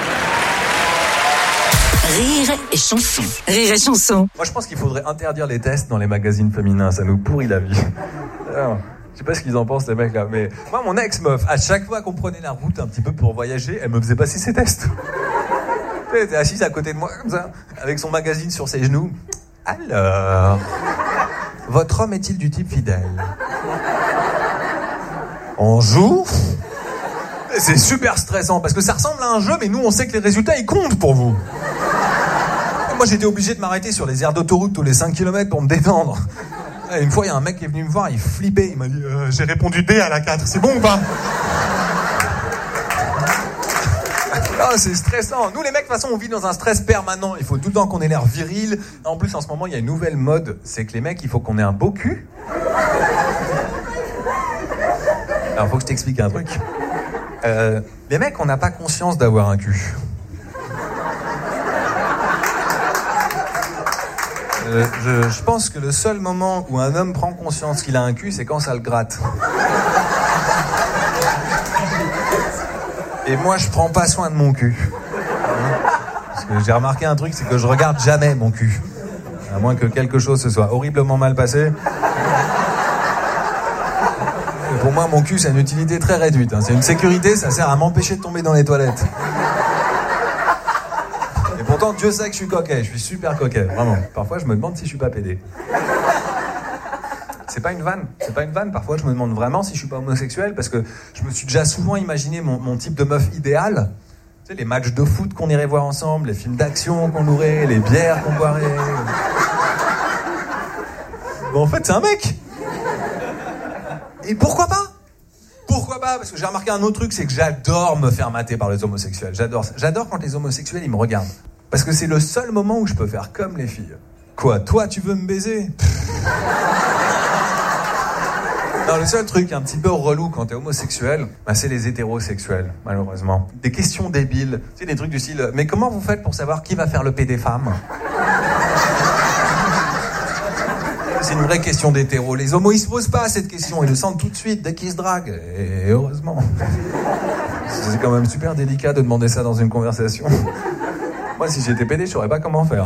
Rire et chanson. Rire et chanson. Moi, je pense qu'il faudrait interdire les tests dans les magazines féminins. Ça nous pourrit la vie. Alors, je sais pas ce qu'ils en pensent, les mecs là. Mais moi, mon ex-meuf, à chaque fois qu'on prenait la route un petit peu pour voyager, elle me faisait passer ses tests. Elle était assise à côté de moi, comme ça, avec son magazine sur ses genoux. Alors, votre homme est-il du type fidèle? On joue? C'est super stressant parce que ça ressemble à un jeu, mais nous on sait que les résultats ils comptent pour vous. Moi j'étais obligé de m'arrêter sur les aires d'autoroute tous les 5 km pour me détendre. Et une fois il y a un mec qui est venu me voir, il flippait, il m'a dit j'ai répondu D à la 4, c'est bon ou pas? Oh, c'est stressant. Nous les mecs de toute façon on vit dans un stress permanent, il faut tout le temps qu'on ait l'air viril. En plus en ce moment il y a une nouvelle mode, c'est que les mecs il faut qu'on ait un beau cul. Alors faut que je t'explique un truc. Les mecs, on n'a pas conscience d'avoir un cul. Je pense que le seul moment où un homme prend conscience qu'il a un cul, c'est quand ça le gratte. Et moi, je prends pas soin de mon cul. Parce que j'ai remarqué un truc, c'est que je regarde jamais mon cul. À moins que quelque chose se soit horriblement mal passé. Pour moi, mon cul, c'est une utilité très réduite. C'est une sécurité, ça sert à m'empêcher de tomber dans les toilettes. Et pourtant, Dieu sait que je suis coquet. Je suis super coquet, vraiment. Parfois, je me demande si je suis pas pédé. C'est pas une vanne. C'est pas une vanne. Parfois, je me demande vraiment si je suis pas homosexuel parce que je me suis déjà souvent imaginé mon type de meuf idéal. Tu sais, les matchs de foot qu'on irait voir ensemble, les films d'action qu'on louerait, les bières qu'on boirait. Bon, en fait, c'est un mec. Et pourquoi pas? Pourquoi pas? Parce que j'ai remarqué un autre truc, c'est que j'adore me faire mater par les homosexuels. J'adore ça. J'adore quand les homosexuels, ils me regardent. Parce que c'est le seul moment où je peux faire comme les filles. Quoi? Toi, tu veux me baiser? Non, le seul truc un petit peu relou quand t'es homosexuel, bah, c'est les hétérosexuels, malheureusement. Des questions débiles. Tu sais, des trucs du style, mais comment vous faites pour savoir qui va faire le PD femme? C'est une vraie question d'hétéro. Les homos, ils se posent pas cette question. Ils le sentent tout de suite dès qu'ils se draguent. Et heureusement. C'est quand même super délicat de demander ça dans une conversation. Moi, si j'étais pédé, je saurais pas comment faire.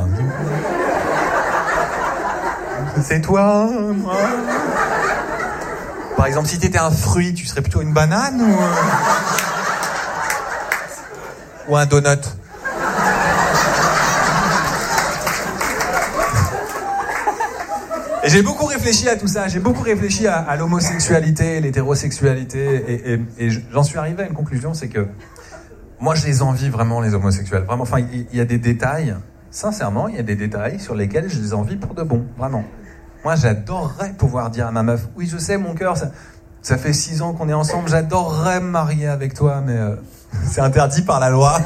C'est toi, moi. Par exemple, si t'étais un fruit, tu serais plutôt une banane ou un donut? Et j'ai beaucoup réfléchi à tout ça, j'ai beaucoup réfléchi à l'homosexualité, l'hétérosexualité, et j'en suis arrivé à une conclusion, c'est que moi je les envie vraiment, les homosexuels. Vraiment, enfin, il y a des détails, sincèrement, il y a des détails sur lesquels je les envie pour de bon, vraiment. Moi j'adorerais pouvoir dire à ma meuf, oui je sais mon cœur, ça fait 6 ans qu'on est ensemble, j'adorerais me marier avec toi, mais c'est interdit par la loi.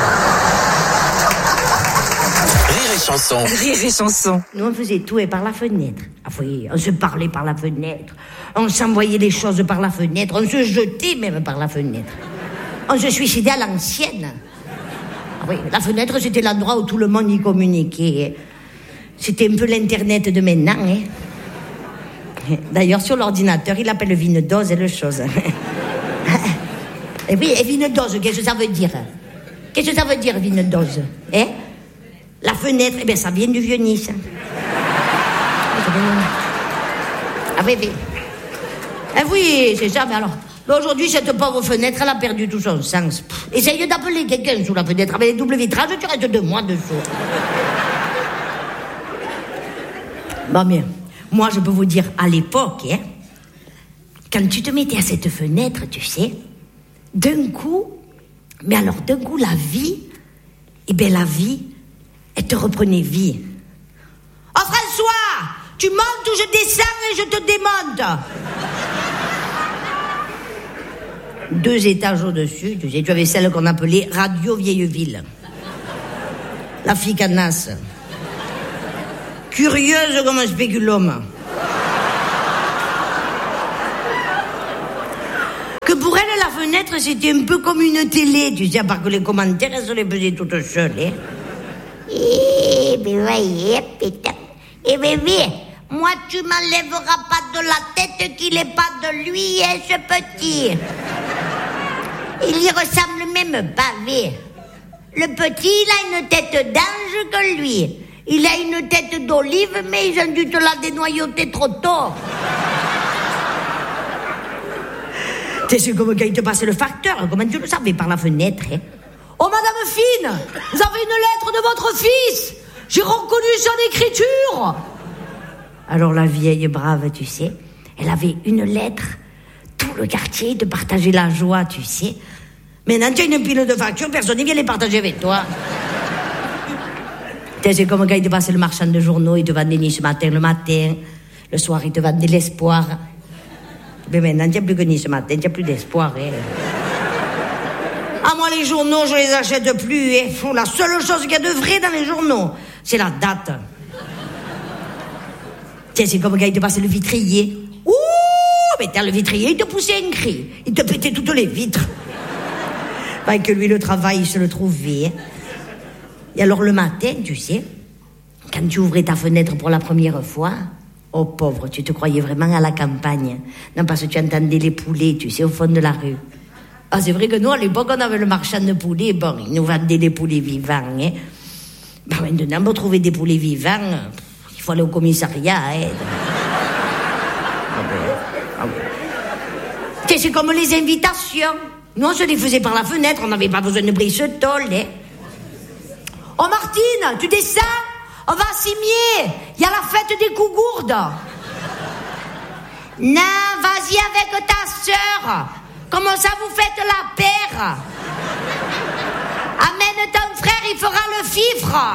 Chanson. Rire et chanson. Nous, on faisait tout et par la fenêtre. Ah oui, on se parlait par la fenêtre. On s'envoyait des choses par la fenêtre. On se jetait même par la fenêtre. On se suicidait à l'ancienne. Ah oui, la fenêtre, c'était l'endroit où tout le monde y communiquait. C'était un peu l'Internet de maintenant. Hein. D'ailleurs, sur l'ordinateur, il appelle Vinedose et le chose. Et oui, et Vinedose, qu'est-ce que ça veut dire? Qu'est-ce que ça veut dire, Vinedose? Hein? La fenêtre, eh bien, ça vient du Vieux-Nice. Ah oui, oui. Eh oui, c'est ça, mais alors... Aujourd'hui, cette pauvre fenêtre, elle a perdu tout son sens. Essaye d'appeler quelqu'un sous la fenêtre avec les doubles vitrages, tu restes 2 mois dessous. Bon, bien. Moi, je peux vous dire, à l'époque, hein, quand tu te mettais à cette fenêtre, tu sais, d'un coup, mais alors d'un coup, la vie, eh bien, la vie... elle te reprenait vie. Oh François, tu montes ou je descends et je te démonte. 2 étages au-dessus, tu sais, tu avais celle qu'on appelait Radio Vieilleville. La fille canasse. Curieuse comme un spéculum. Que pour elle, la fenêtre, c'était un peu comme une télé, tu sais, à part que les commentaires, elles se les faisaient toutes seules, hein. Eh ben voyez, putain. Eh bébé, moi tu m'enlèveras pas de la tête qu'il est pas de lui, hein, ce petit. Il y ressemble même pavé. Le petit, il a une tête d'ange que lui. Il a une tête d'olive, mais ils ont dû te la dénoyauter trop tôt. C'est comme quand il te passe le facteur. Comment tu le savais par la fenêtre, hein? Oh, Madame Fine, vous avez une lettre de votre fils. J'ai reconnu son écriture. Alors la vieille brave, tu sais, elle avait une lettre. Tout le quartier te partageait la joie, tu sais. Maintenant, tu as une pile de factures, personne ne vient les partager avec toi. C'est comme quand il te passe le marchand de journaux, il te vendait Nice Matin le matin. Le soir, il te vendait l'espoir. Mais maintenant, il n'y a plus que Nice Matin, il n'y a plus d'espoir, hein. Ah, moi, les journaux, je les achète plus, hein. La seule chose qu'il y a de vrai dans les journaux, c'est la date. Tiens, c'est comme quand il te passait le vitrier. Ouh, mais t'as le vitrier, il te poussait un cri. Il te pétait toutes les vitres. Bah, que lui, le travail, il se le trouvait, hein. Et alors, le matin, tu sais, quand tu ouvrais ta fenêtre pour la première fois, oh, pauvre, tu te croyais vraiment à la campagne. Non, parce que tu entendais les poulets, tu sais, au fond de la rue. Ah, c'est vrai que nous, à l'époque, on avait le marchand de poulets. Bon, il nous vendait des poulets vivants, hein. Bah, maintenant, pour trouver des poulets vivants, il faut aller au commissariat, hein. C'est comme les invitations. Nous, on se les faisait par la fenêtre, on n'avait pas besoin de brise-tôle, hein. Oh, Martine, tu descends? On va à Cimier. Il y a la fête des cougourdes. Non, vas-y avec ta sœur. Comment ça vous faites la paire? Amène ton frère, il fera le fifre.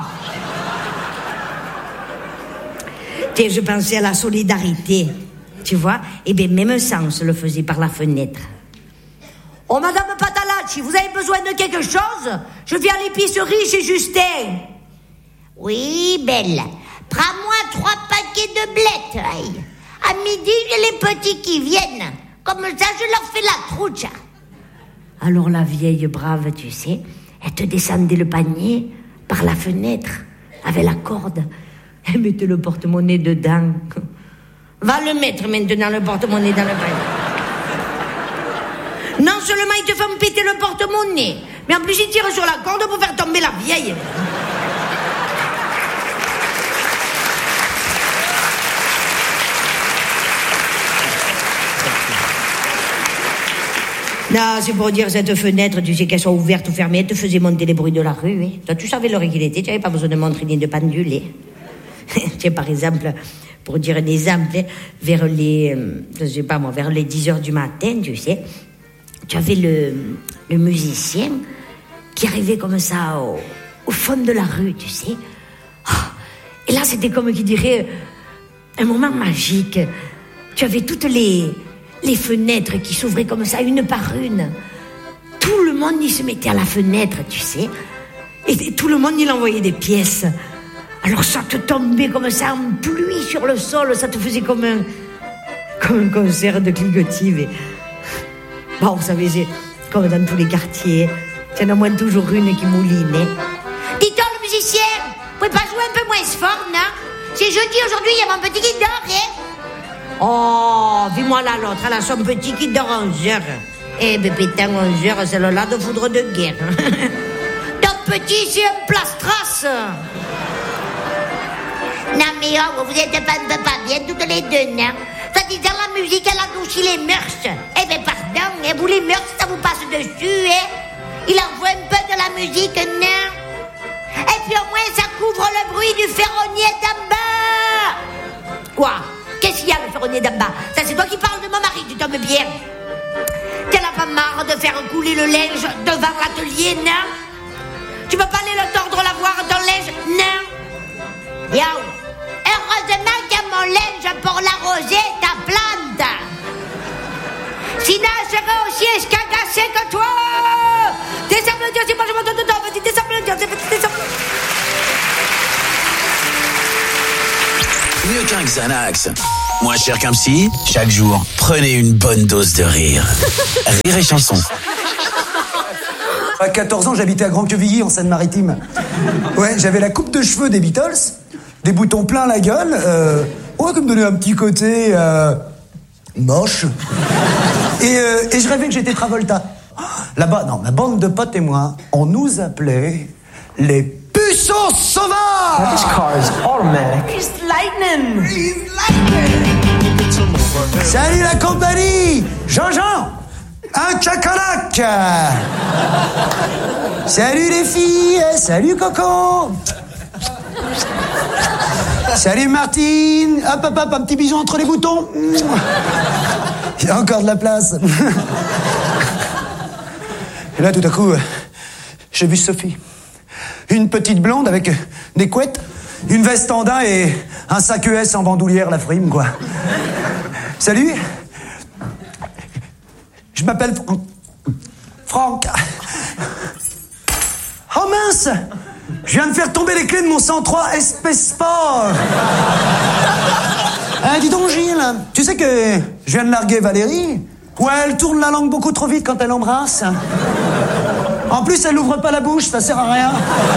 Tiens, je pensais à la solidarité, tu vois. Eh bien, même ça, on se le faisait par la fenêtre. Oh, Madame Patalacci, vous avez besoin de quelque chose? Je viens à l'épicerie chez Justin. Oui, belle. Prends-moi 3 paquets de blettes. À midi, j'ai les petits qui viennent. Comme ça, je leur fais la trouche. Alors la vieille brave, tu sais, elle te descendait le panier par la fenêtre, avec la corde. Elle mettait le porte-monnaie dedans. Va le mettre maintenant, le porte-monnaie dans le panier. Non seulement ils te font péter le porte-monnaie, mais en plus ils tirent sur la corde pour faire tomber la vieille. Non, c'est pour dire, cette fenêtre, tu sais qu'elle soit ouverte ou fermée, elle te faisait monter les bruits de la rue, hein. Toi, tu savais l'heure qu'il était, tu n'avais pas besoin de montre ni de pendule, hein. Tiens, par exemple, pour dire un exemple, hein, vers les 10h du matin, tu sais, tu avais le musicien qui arrivait comme ça au fond de la rue, tu sais. Et là, c'était comme qui dirait un moment magique. Tu avais toutes les fenêtres qui s'ouvraient comme ça, une par une. Tout le monde, il se mettait à la fenêtre, tu sais. Et tout le monde, il envoyait des pièces. Alors ça te tombait comme ça en pluie sur le sol. Ça te faisait comme un concert de cliquetis. Bon, vous savez, c'est comme dans tous les quartiers. Il y en a moins toujours une qui mouline. Dis-toi, le musicien, vous pouvez pas jouer un peu moins fort, non? C'est jeudi aujourd'hui, il y a mon petit qui dort, hein? Oh, vis-moi là l'autre, elle a son petit qui dort 11 heures. Eh ben putain, 11 heures, c'est là de foudre de guerre. Ton petit, c'est un plastras. Non mais oh, vous êtes pas bien toutes les deux, non? Ça dit dans la musique, elle adoucit les mœurs. Eh ben pardon, hein, vous les mœurs, ça vous passe dessus, hein? Il envoie un peu de la musique, non? Et puis au moins, ça couvre le bruit du ferronnier d'en bas. Quoi? Qu'est-ce qu'il y a, le ferronnier d'en bas? Ça, c'est toi qui parles de mon mari, tu tombes bien. T'en as pas marre de faire couler le linge devant l'atelier, non? Tu veux pas aller le tordre, lavoir ton linge, non? Yo, heureusement qu'il y a mon linge pour l'arroser, ta plante. Sinon, elle serait aussi escagassée que toi. Descends me dire si moi je m'entends dedans, vas-y, descends me dire, descends. Xanax. Moins cher qu'un psy, chaque jour, prenez une bonne dose de rire. Rire et chanson. À 14 ans, j'habitais à Grand-Quevilly, en Seine-Maritime. Ouais, j'avais la coupe de cheveux des Beatles, des boutons plein la gueule, qui me donnait un petit côté moche. Et je rêvais que j'étais Travolta. Là-bas, non, ma bande de potes et moi, on nous appelait les puceaux sauvages. This car is automatic. It's lightning. It's lightning. Salut la compagnie. Jean-Jean, un cacalac. Salut les filles. Salut Coco. Salut Martine. Hop, hop, hop, un petit bisou entre les boutons. Il y a encore de la place. Et là, tout à coup, j'ai vu Sophie. Une petite blonde avec des couettes, une veste en daim et un sac ES en bandoulière, la frime, quoi. Salut. Je m'appelle Franck. Oh mince! Je viens de faire tomber les clés de mon 103 SP Sport. Dis donc, Gilles, tu sais que je viens de larguer Valérie? Ouais, elle tourne la langue beaucoup trop vite quand elle embrasse. En plus, elle n'ouvre pas la bouche, ça sert à rien.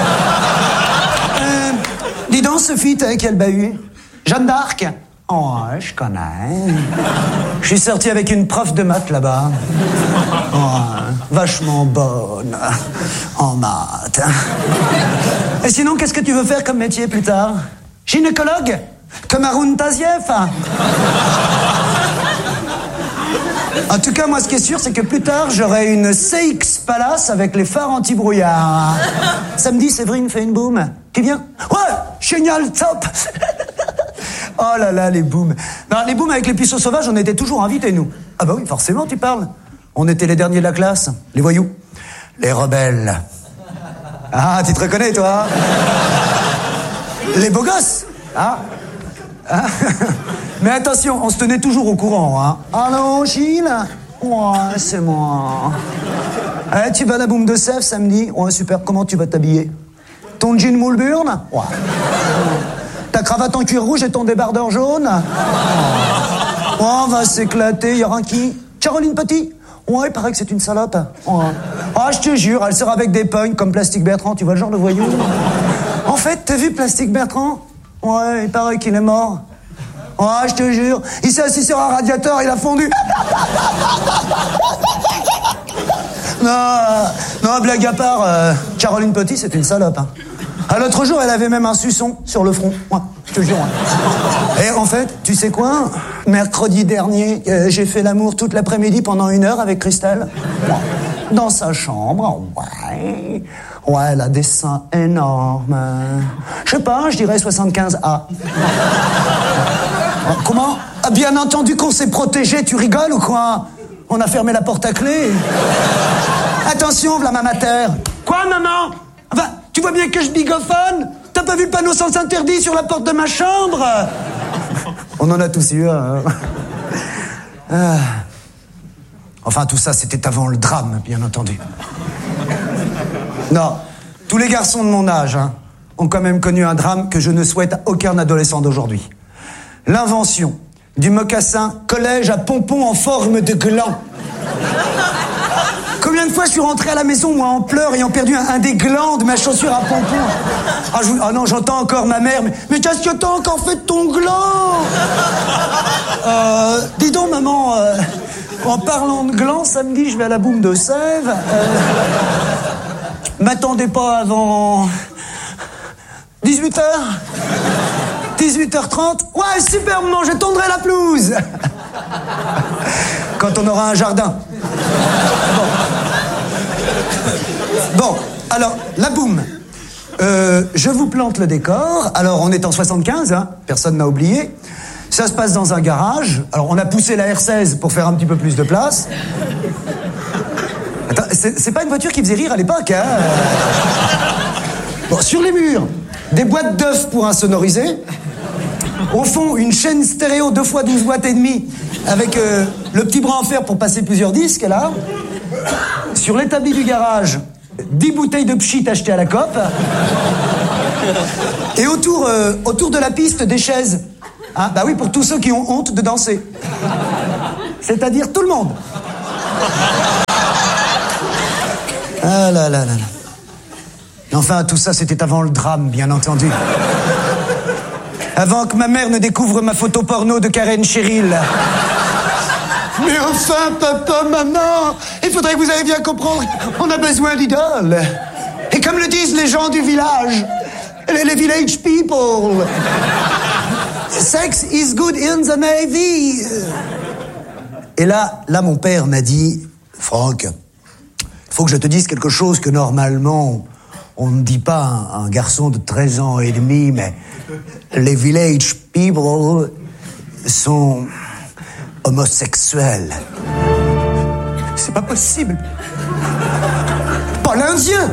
Dis donc, Sophie, t'as quel bahut? Jeanne d'Arc? Oh, je connais. Je suis sorti avec une prof de maths là-bas. Oh, vachement bonne en maths. Et sinon, qu'est-ce que tu veux faire comme métier plus tard? Gynécologue? Comme Haroun Tazieff? En tout cas, moi, ce qui est sûr, c'est que plus tard, j'aurai une CX Palace avec les phares anti-brouillard. Samedi, Séverine fait une boum. Qui vient? Ouais, génial, top. Oh là là, les booms. Non, les booms avec les puceaux sauvages, on était toujours invités, nous. Ah bah oui, forcément, tu parles. On était les derniers de la classe, les voyous, les rebelles. Ah, tu te reconnais, toi? Les beaux gosses, hein? Mais attention, on se tenait toujours au courant, hein. Allô, Gilles? Ouais, c'est moi. Tu vas à la boum de Sèvres samedi? Ouais, super, comment tu vas t'habiller? Ton jean Moulburn? Ouais. Ta cravate en cuir rouge et ton débardeur jaune? Oh, on va s'éclater, y aura qui? Caroline Petit? Ouais, il paraît que c'est une salope. Ouais. Ah, je te jure, elle sera avec des punks comme Plastique Bertrand, tu vois le genre de voyou? En fait, t'as vu Plastique Bertrand? Ouais, il paraît qu'il est mort. Ouais, je te jure, il s'est assis sur un radiateur, il a fondu. Non, blague à part, Caroline Petit, c'est une salope. Hein. L'autre jour, elle avait même un suçon sur le front. Ouais, je te jure. Ouais. Et en fait, tu sais quoi? Mercredi dernier, j'ai fait l'amour toute l'après-midi pendant 1 heure avec Christelle. Dans sa chambre, ouais. Ouais, elle a des seins énormes. Je sais pas, je dirais 75A. Comment? Bien entendu qu'on s'est protégé, tu rigoles ou quoi? On a fermé la porte à clé. Attention, v'là ma mater. Quoi, maman? Enfin, tu vois bien que je bigophone? T'as pas vu le panneau sens interdit sur la porte de ma chambre? On en a tous eu un. Enfin, tout ça, c'était avant le drame, bien entendu. Non, tous les garçons de mon âge ont quand même connu un drame que je ne souhaite à aucun adolescent d'aujourd'hui. L'invention du mocassin collège à pompons en forme de gland. Combien de fois je suis rentré à la maison, moi, en pleurs, ayant perdu un des glands de ma chaussure à pompons. Ah non, j'entends encore ma mère. Mais qu'est-ce que t'as encore fait de ton gland? Dis donc, maman, en parlant de gland, samedi, je vais à la boum de Sèvres. M'attendez pas avant 18h 18h30. Ouais, super, maman, je tondrai la pelouse. Quand on aura un jardin. Bon, alors, la boum. Je vous plante le décor. Alors, on est en 75, hein, personne n'a oublié. Ça se passe dans un garage. Alors, on a poussé la R16 pour faire un petit peu plus de place. Attends, c'est pas une voiture qui faisait rire à l'époque, hein. Bon, sur les murs, des boîtes d'œufs pour insonoriser. Au fond, une chaîne stéréo 2 x 12 watts et demi avec le petit bras en fer pour passer plusieurs disques, là. Sur l'établi du garage, 10 bouteilles de pchit achetées à la COP. Et autour de la piste, des chaises Hein, bah oui, pour tous ceux qui ont honte de danser. C'est-à-dire tout le monde. Ah là là là là. Enfin, tout ça, c'était avant le drame, bien entendu. Avant que ma mère ne découvre ma photo porno de Karen Cheryl. Mais enfin, papa, maman, il faudrait que vous arriviez à comprendre, on a besoin d'idoles. Et comme le disent les gens du village, les village people, sex is good in the Navy. Et là, mon père m'a dit, Franck, il faut que je te dise quelque chose que normalement, on ne dit pas à un garçon de 13 ans et demi, mais les village people sont homosexuels. C'est pas possible. Pas l'Indien.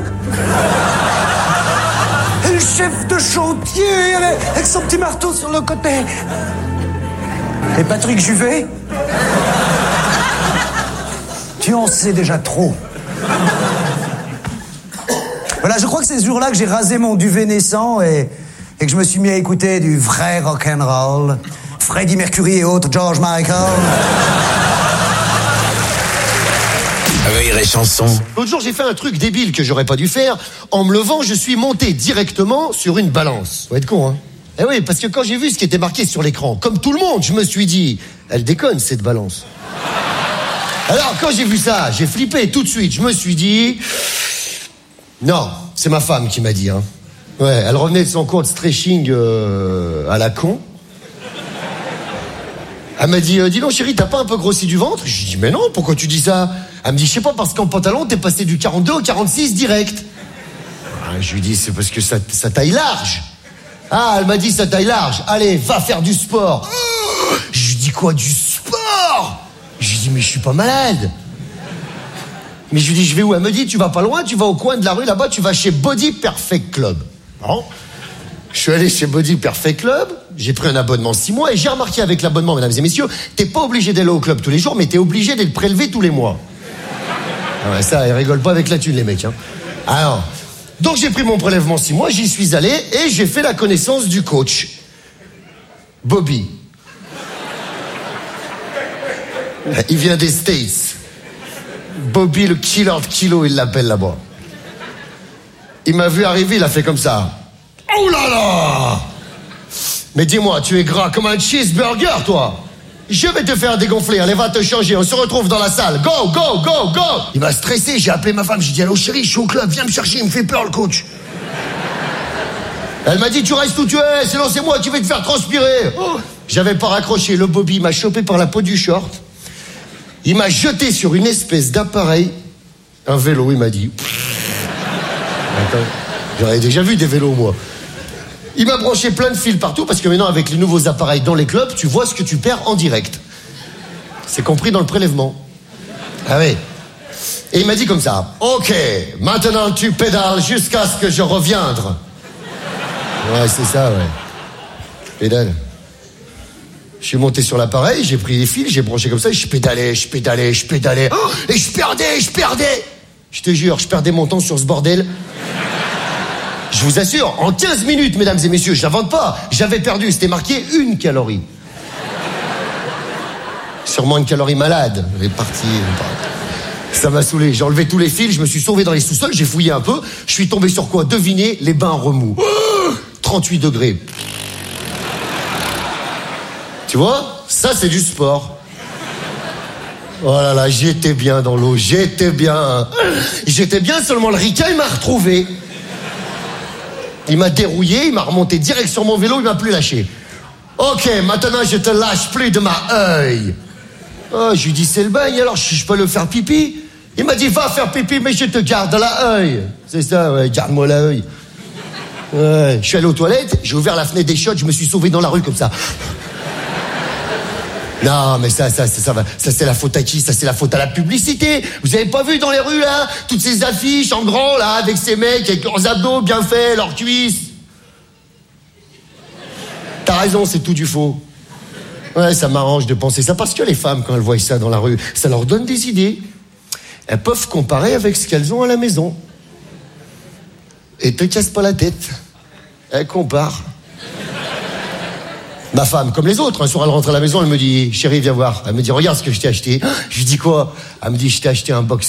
Et le chef de chantier avec son petit marteau sur le côté. Et Patrick Juvet, tu en sais déjà trop. Voilà, je crois que c'est ce jour-là que j'ai rasé mon duvet naissant et que je me suis mis à écouter du vrai rock'n'roll. Freddie Mercury et autres, George Michael. Rire et chanson. L'autre jour, j'ai fait un truc débile que j'aurais pas dû faire. En me levant, je suis monté directement sur une balance. Faut être con, hein. Eh oui, parce que quand j'ai vu ce qui était marqué sur l'écran, comme tout le monde, je me suis dit, elle déconne cette balance. Alors, quand j'ai vu ça, j'ai flippé tout de suite. Je me suis dit... Non, c'est ma femme qui m'a dit, hein. Ouais, elle revenait de son cours de stretching à la con. Elle m'a dit, dis donc chérie, t'as pas un peu grossi du ventre? Je lui dis, mais non, pourquoi tu dis ça? Elle me dit, je sais pas, parce qu'en pantalon, t'es passé du 42 au 46 direct. Je lui dis, c'est parce que ça taille large. Ah, elle m'a dit, ça taille large. Allez, va faire du sport. Je lui dis, quoi, du sport? Je lui dis, mais je suis pas malade. Mais je lui dis, je vais où? Elle me dit, tu vas pas loin, tu vas au coin de la rue, là-bas, tu vas chez Body Perfect Club. Bon. Je suis allé chez Body Perfect Club, j'ai pris un abonnement 6 mois, et j'ai remarqué avec l'abonnement, mesdames et messieurs, t'es pas obligé d'aller au club tous les jours, mais t'es obligé d'être prélevé tous les mois. Ouais, ça, ils rigolent pas avec la thune, les mecs, hein. Alors, donc j'ai pris mon prélèvement 6 mois, j'y suis allé, et j'ai fait la connaissance du coach. Bobby. Il vient des States. Bobby, le killer de kilos, il l'appelle là-bas. Il m'a vu arriver, il a fait comme ça. Oh là là! Mais dis-moi, tu es gras comme un cheeseburger, toi. Je vais te faire dégonfler, allez, va te changer, on se retrouve dans la salle. Go, go, go, go! Il m'a stressé, j'ai appelé ma femme, j'ai dit, allô chérie, je suis au club, viens me chercher, il me fait peur le coach. Elle m'a dit, tu restes où tu es, sinon c'est moi qui vais te faire transpirer. Oh. J'avais pas raccroché, le Bobby m'a chopé par la peau du short. Il m'a jeté sur une espèce d'appareil, un vélo, il m'a dit. Attends, j'aurais déjà vu des vélos, moi. Il m'a branché plein de fils partout, parce que maintenant, avec les nouveaux appareils dans les clubs, tu vois ce que tu perds en direct. C'est compris dans le prélèvement. Ah oui. Et il m'a dit comme ça, ok, maintenant tu pédales jusqu'à ce que je revienne. Ouais, c'est ça, ouais. Pédale. Je suis monté sur l'appareil, j'ai pris les fils, j'ai branché comme ça, et je pédalais. Oh, et je perdais. Je te jure, je perdais mon temps sur ce bordel. Je vous assure, en 15 minutes, mesdames et messieurs, je n'invente pas, j'avais perdu, c'était marqué 1 calorie. Sûrement une calorie malade. Elle est partie. Ça m'a saoulé. J'ai enlevé tous les fils, je me suis sauvé dans les sous-sols, j'ai fouillé un peu. Je suis tombé sur quoi? Devinez, les bains remous. 38 degrés. Tu vois? Ça, c'est du sport. Oh là là, j'étais bien dans l'eau, j'étais bien, seulement le ricain, il m'a retrouvé. Il m'a dérouillé, il m'a remonté direct sur mon vélo, il m'a plus lâché. Ok, maintenant je te lâche plus de ma œil. Oh, je lui dis, c'est le bagne, alors je peux le faire pipi? Il m'a dit, va faire pipi, mais je te garde la œil. C'est ça, ouais, garde-moi la œil. Ouais, je suis allé aux toilettes, j'ai ouvert la fenêtre des chiottes, je me suis sauvé dans la rue comme ça. Non, mais ça va. Ça, c'est la faute à qui? Ça, c'est la faute à la publicité. Vous avez pas vu dans les rues, là, toutes ces affiches en grand, là, avec ces mecs avec leurs abdos bien faits, leurs cuisses? T'as raison, c'est tout du faux. Ouais, ça m'arrange de penser ça, parce que les femmes, quand elles voient ça dans la rue, ça leur donne des idées. Elles peuvent comparer avec ce qu'elles ont à la maison. Et te casse pas la tête. Elles comparent. Ma femme, comme les autres, un soir elle rentre à la maison, elle me dit, chérie, viens voir. Elle me dit, regarde ce que je t'ai acheté. Je lui dis quoi? Elle me dit, je t'ai acheté un box